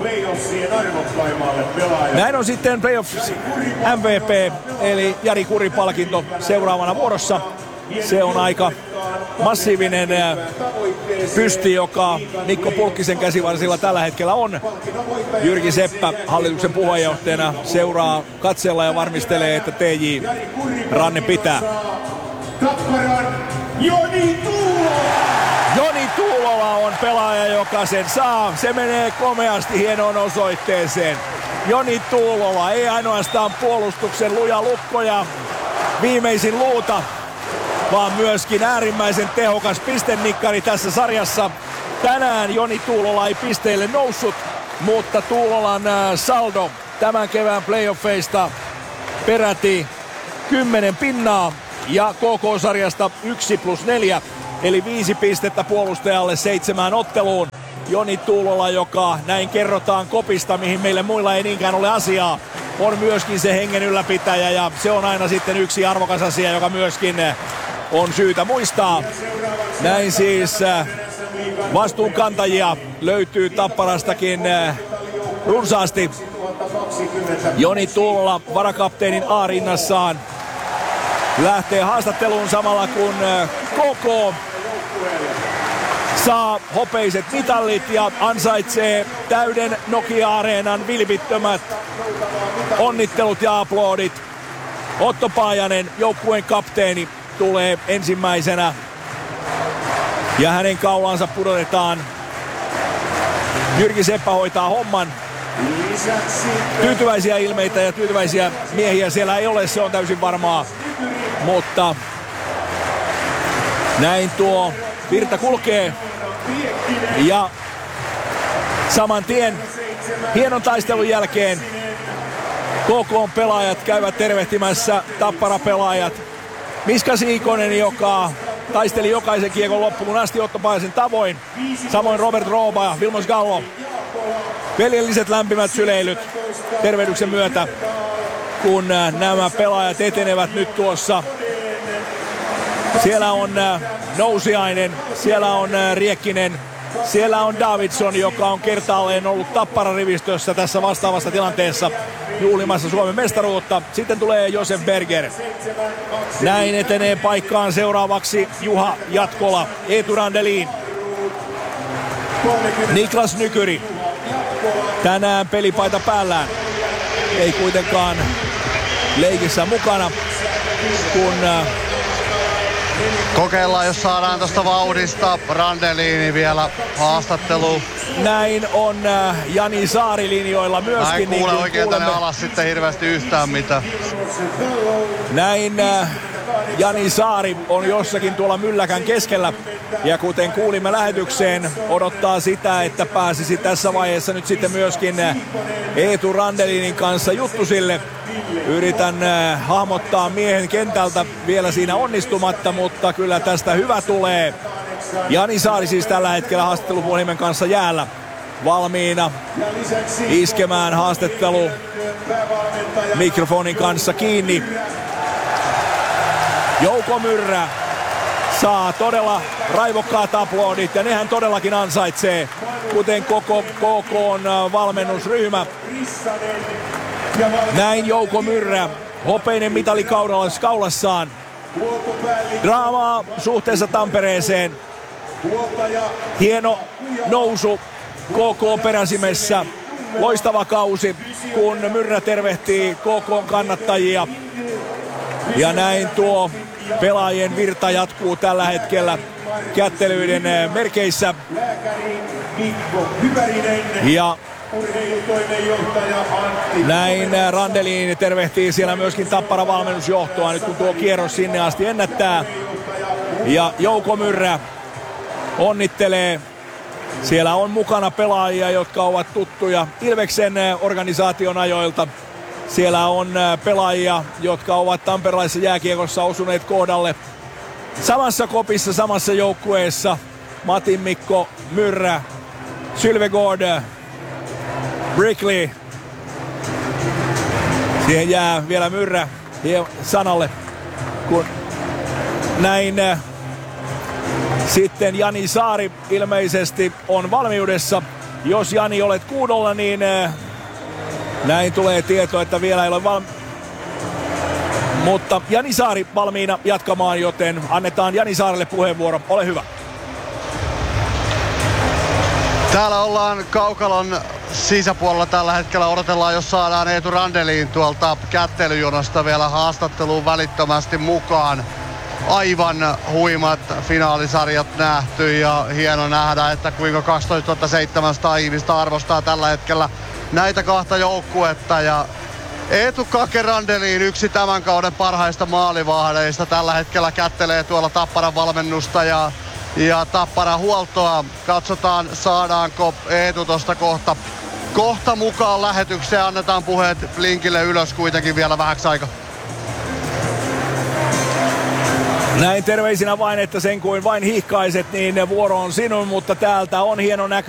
Näin on sitten playoffs M V P eli Jari Kuri-palkinto seuraavana vuorossa. Se on aika massiivinen pysti, joka Mikko Pulkkisen käsivarsilla tällä hetkellä on. Jyrki Seppä hallituksen puheenjohtajana seuraa katsella ja varmistelee, että T J Ranne pitää. Joni Tuulola! Joni Tuulola on pelaaja, joka sen saa. Se menee komeasti hienoon osoitteeseen. Joni Tuulola, ei ainoastaan puolustuksen luja lukko ja viimeisin luuta, vaan myöskin äärimmäisen tehokas pistenikkari tässä sarjassa. Tänään Joni Tuulola ei pisteille noussut, mutta Tuulolan saldo tämän kevään playoffeista peräti kymmenen pinnaa ja K K-sarjasta yksi plus neljä, eli viisi pistettä puolustajalle seitsemään otteluun. Joni Tuulola, joka näin kerrotaan kopista, mihin meille muilla ei niinkään ole asiaa, on myöskin se hengen ylläpitäjä ja se on aina sitten yksi arvokas asia, joka myöskin on syytä muistaa. Näin siis vastuunkantajia löytyy Tapparastakin runsaasti. Joni Tuulola varakapteenin A-rinnassaan lähtee haastatteluun samalla kun K K saa hopeiset mitallit ja ansaitsee täyden Nokia-areenan vilpittömät onnittelut ja aplodit. Otto Paajanen, joukkueen kapteeni, tulee ensimmäisenä ja hänen kaulansa pudotetaan. Jyrki Seppä hoitaa homman. Tyytyväisiä ilmeitä ja tyytyväisiä miehiä siellä ei ole, se on täysin varmaa. Mutta näin tuo virta kulkee ja saman tien hienon taistelun jälkeen K K:n pelaajat käyvät tervehtimässä Tappara-pelaajat. Miska Siikonen, joka taisteli jokaisen kiekon loppuun asti Otto Paajasen tavoin. Samoin Robert Rooba ja Vilmos Gallo. Veljelliset lämpimät syleilyt tervehdyksen myötä, kun nämä pelaajat etenevät nyt tuossa. Siellä on Nousiainen, siellä on Riekkinen, siellä on Davidson, joka on kertaalleen ollut Tappara-rivistössä tässä vastaavassa tilanteessa juhlimassa Suomen mestaruutta. Sitten tulee Josef Berger. Näin etenee paikkaan seuraavaksi Juha Jatkola, Eetu Randelin, Niklas Nykyri. Tänään pelipaita päällään. Ei kuitenkaan leikissä mukana, kun Kokeillaan, jos saadaan tuosta vauhdista Randeliini vielä haastatteluun. Näin on äh, Jani Saari linjoilla myöskin. Mä en kuule niin oikein kuulemme. tänne alas sitten hirveästi yhtään mitään. Näin äh, Jani Saari on jossakin tuolla mylläkän keskellä. Ja kuten kuulimme lähetykseen, odottaa sitä, että pääsisi tässä vaiheessa nyt sitten myöskin äh, Eetu Randelinin kanssa juttusille. Yritän äh, hahmottaa miehen kentältä vielä siinä onnistumatta, mutta kyllä tästä hyvä tulee. Jani Saari siis tällä hetkellä haastattelupuhelimen kanssa jäällä valmiina iskemään haastattelu mikrofonin kanssa kiinni. Jouko Myrrä saa todella raivokkaat aplodit ja nehän todellakin ansaitsee, kuten koko K K:n valmennusryhmä. Näin Jouko Myrrä, hopeinen mitali kaulassaan. Draamaa suhteessa Tampereeseen. Hieno nousu K K peräsimessä. Loistava kausi, kun Myrrä tervehtii K K:n kannattajia. Ja näin tuo pelaajien virta jatkuu tällä hetkellä kättelyiden merkeissä. Ja näin Randelin tervehtii siellä myöskin Tappara valmennusjohtoa nyt kun tuo kierros sinne asti ennättää. Ja Jouko Myrrä onnittelee. Siellä on mukana pelaajia, jotka ovat tuttuja Ilveksen organisaation ajoilta. Siellä on pelaajia, jotka ovat tamperelaisessa jääkiekossa osuneet kohdalle samassa kopissa, samassa joukkueessa. Matin Mikko, Myrrä, Sylvegård, Brickley. Siihen jää vielä Myrrä sanalle, kun näin sitten Jani Saari ilmeisesti on valmiudessa. Jos Jani olet kuulolla, niin näin tulee tieto, että vielä ei ole valmi... Mutta Jani Saari valmiina jatkamaan, joten annetaan Jani Saarelle puheenvuoro. Ole hyvä. Täällä ollaan Kaukalon sisäpuolella tällä hetkellä. Odotellaan, jos saadaan Eetu Randelin tuolta kättelyjonosta vielä haastatteluun välittömästi mukaan. Aivan huimat finaalisarjat nähty ja hieno nähdä, että kuinka kaksitoistatuhattaseitsemänsataa ihmistä arvostaa tällä hetkellä näitä kahta joukkuetta. Ja Eetu Kake Randelin, yksi tämän kauden parhaista maalivahdeista, tällä hetkellä kättelee tuolla Tapparan valmennusta ja, ja Tapparan huoltoa. Katsotaan, saadaanko Eetu tosta kohta, kohta mukaan lähetykseen. Annetaan puheet linkille ylös kuitenkin vielä vähäksi aikaa. Näin terveisinä vain, että sen kuin vain hihkaiset, niin vuoro on sinun, mutta täältä on hieno näky.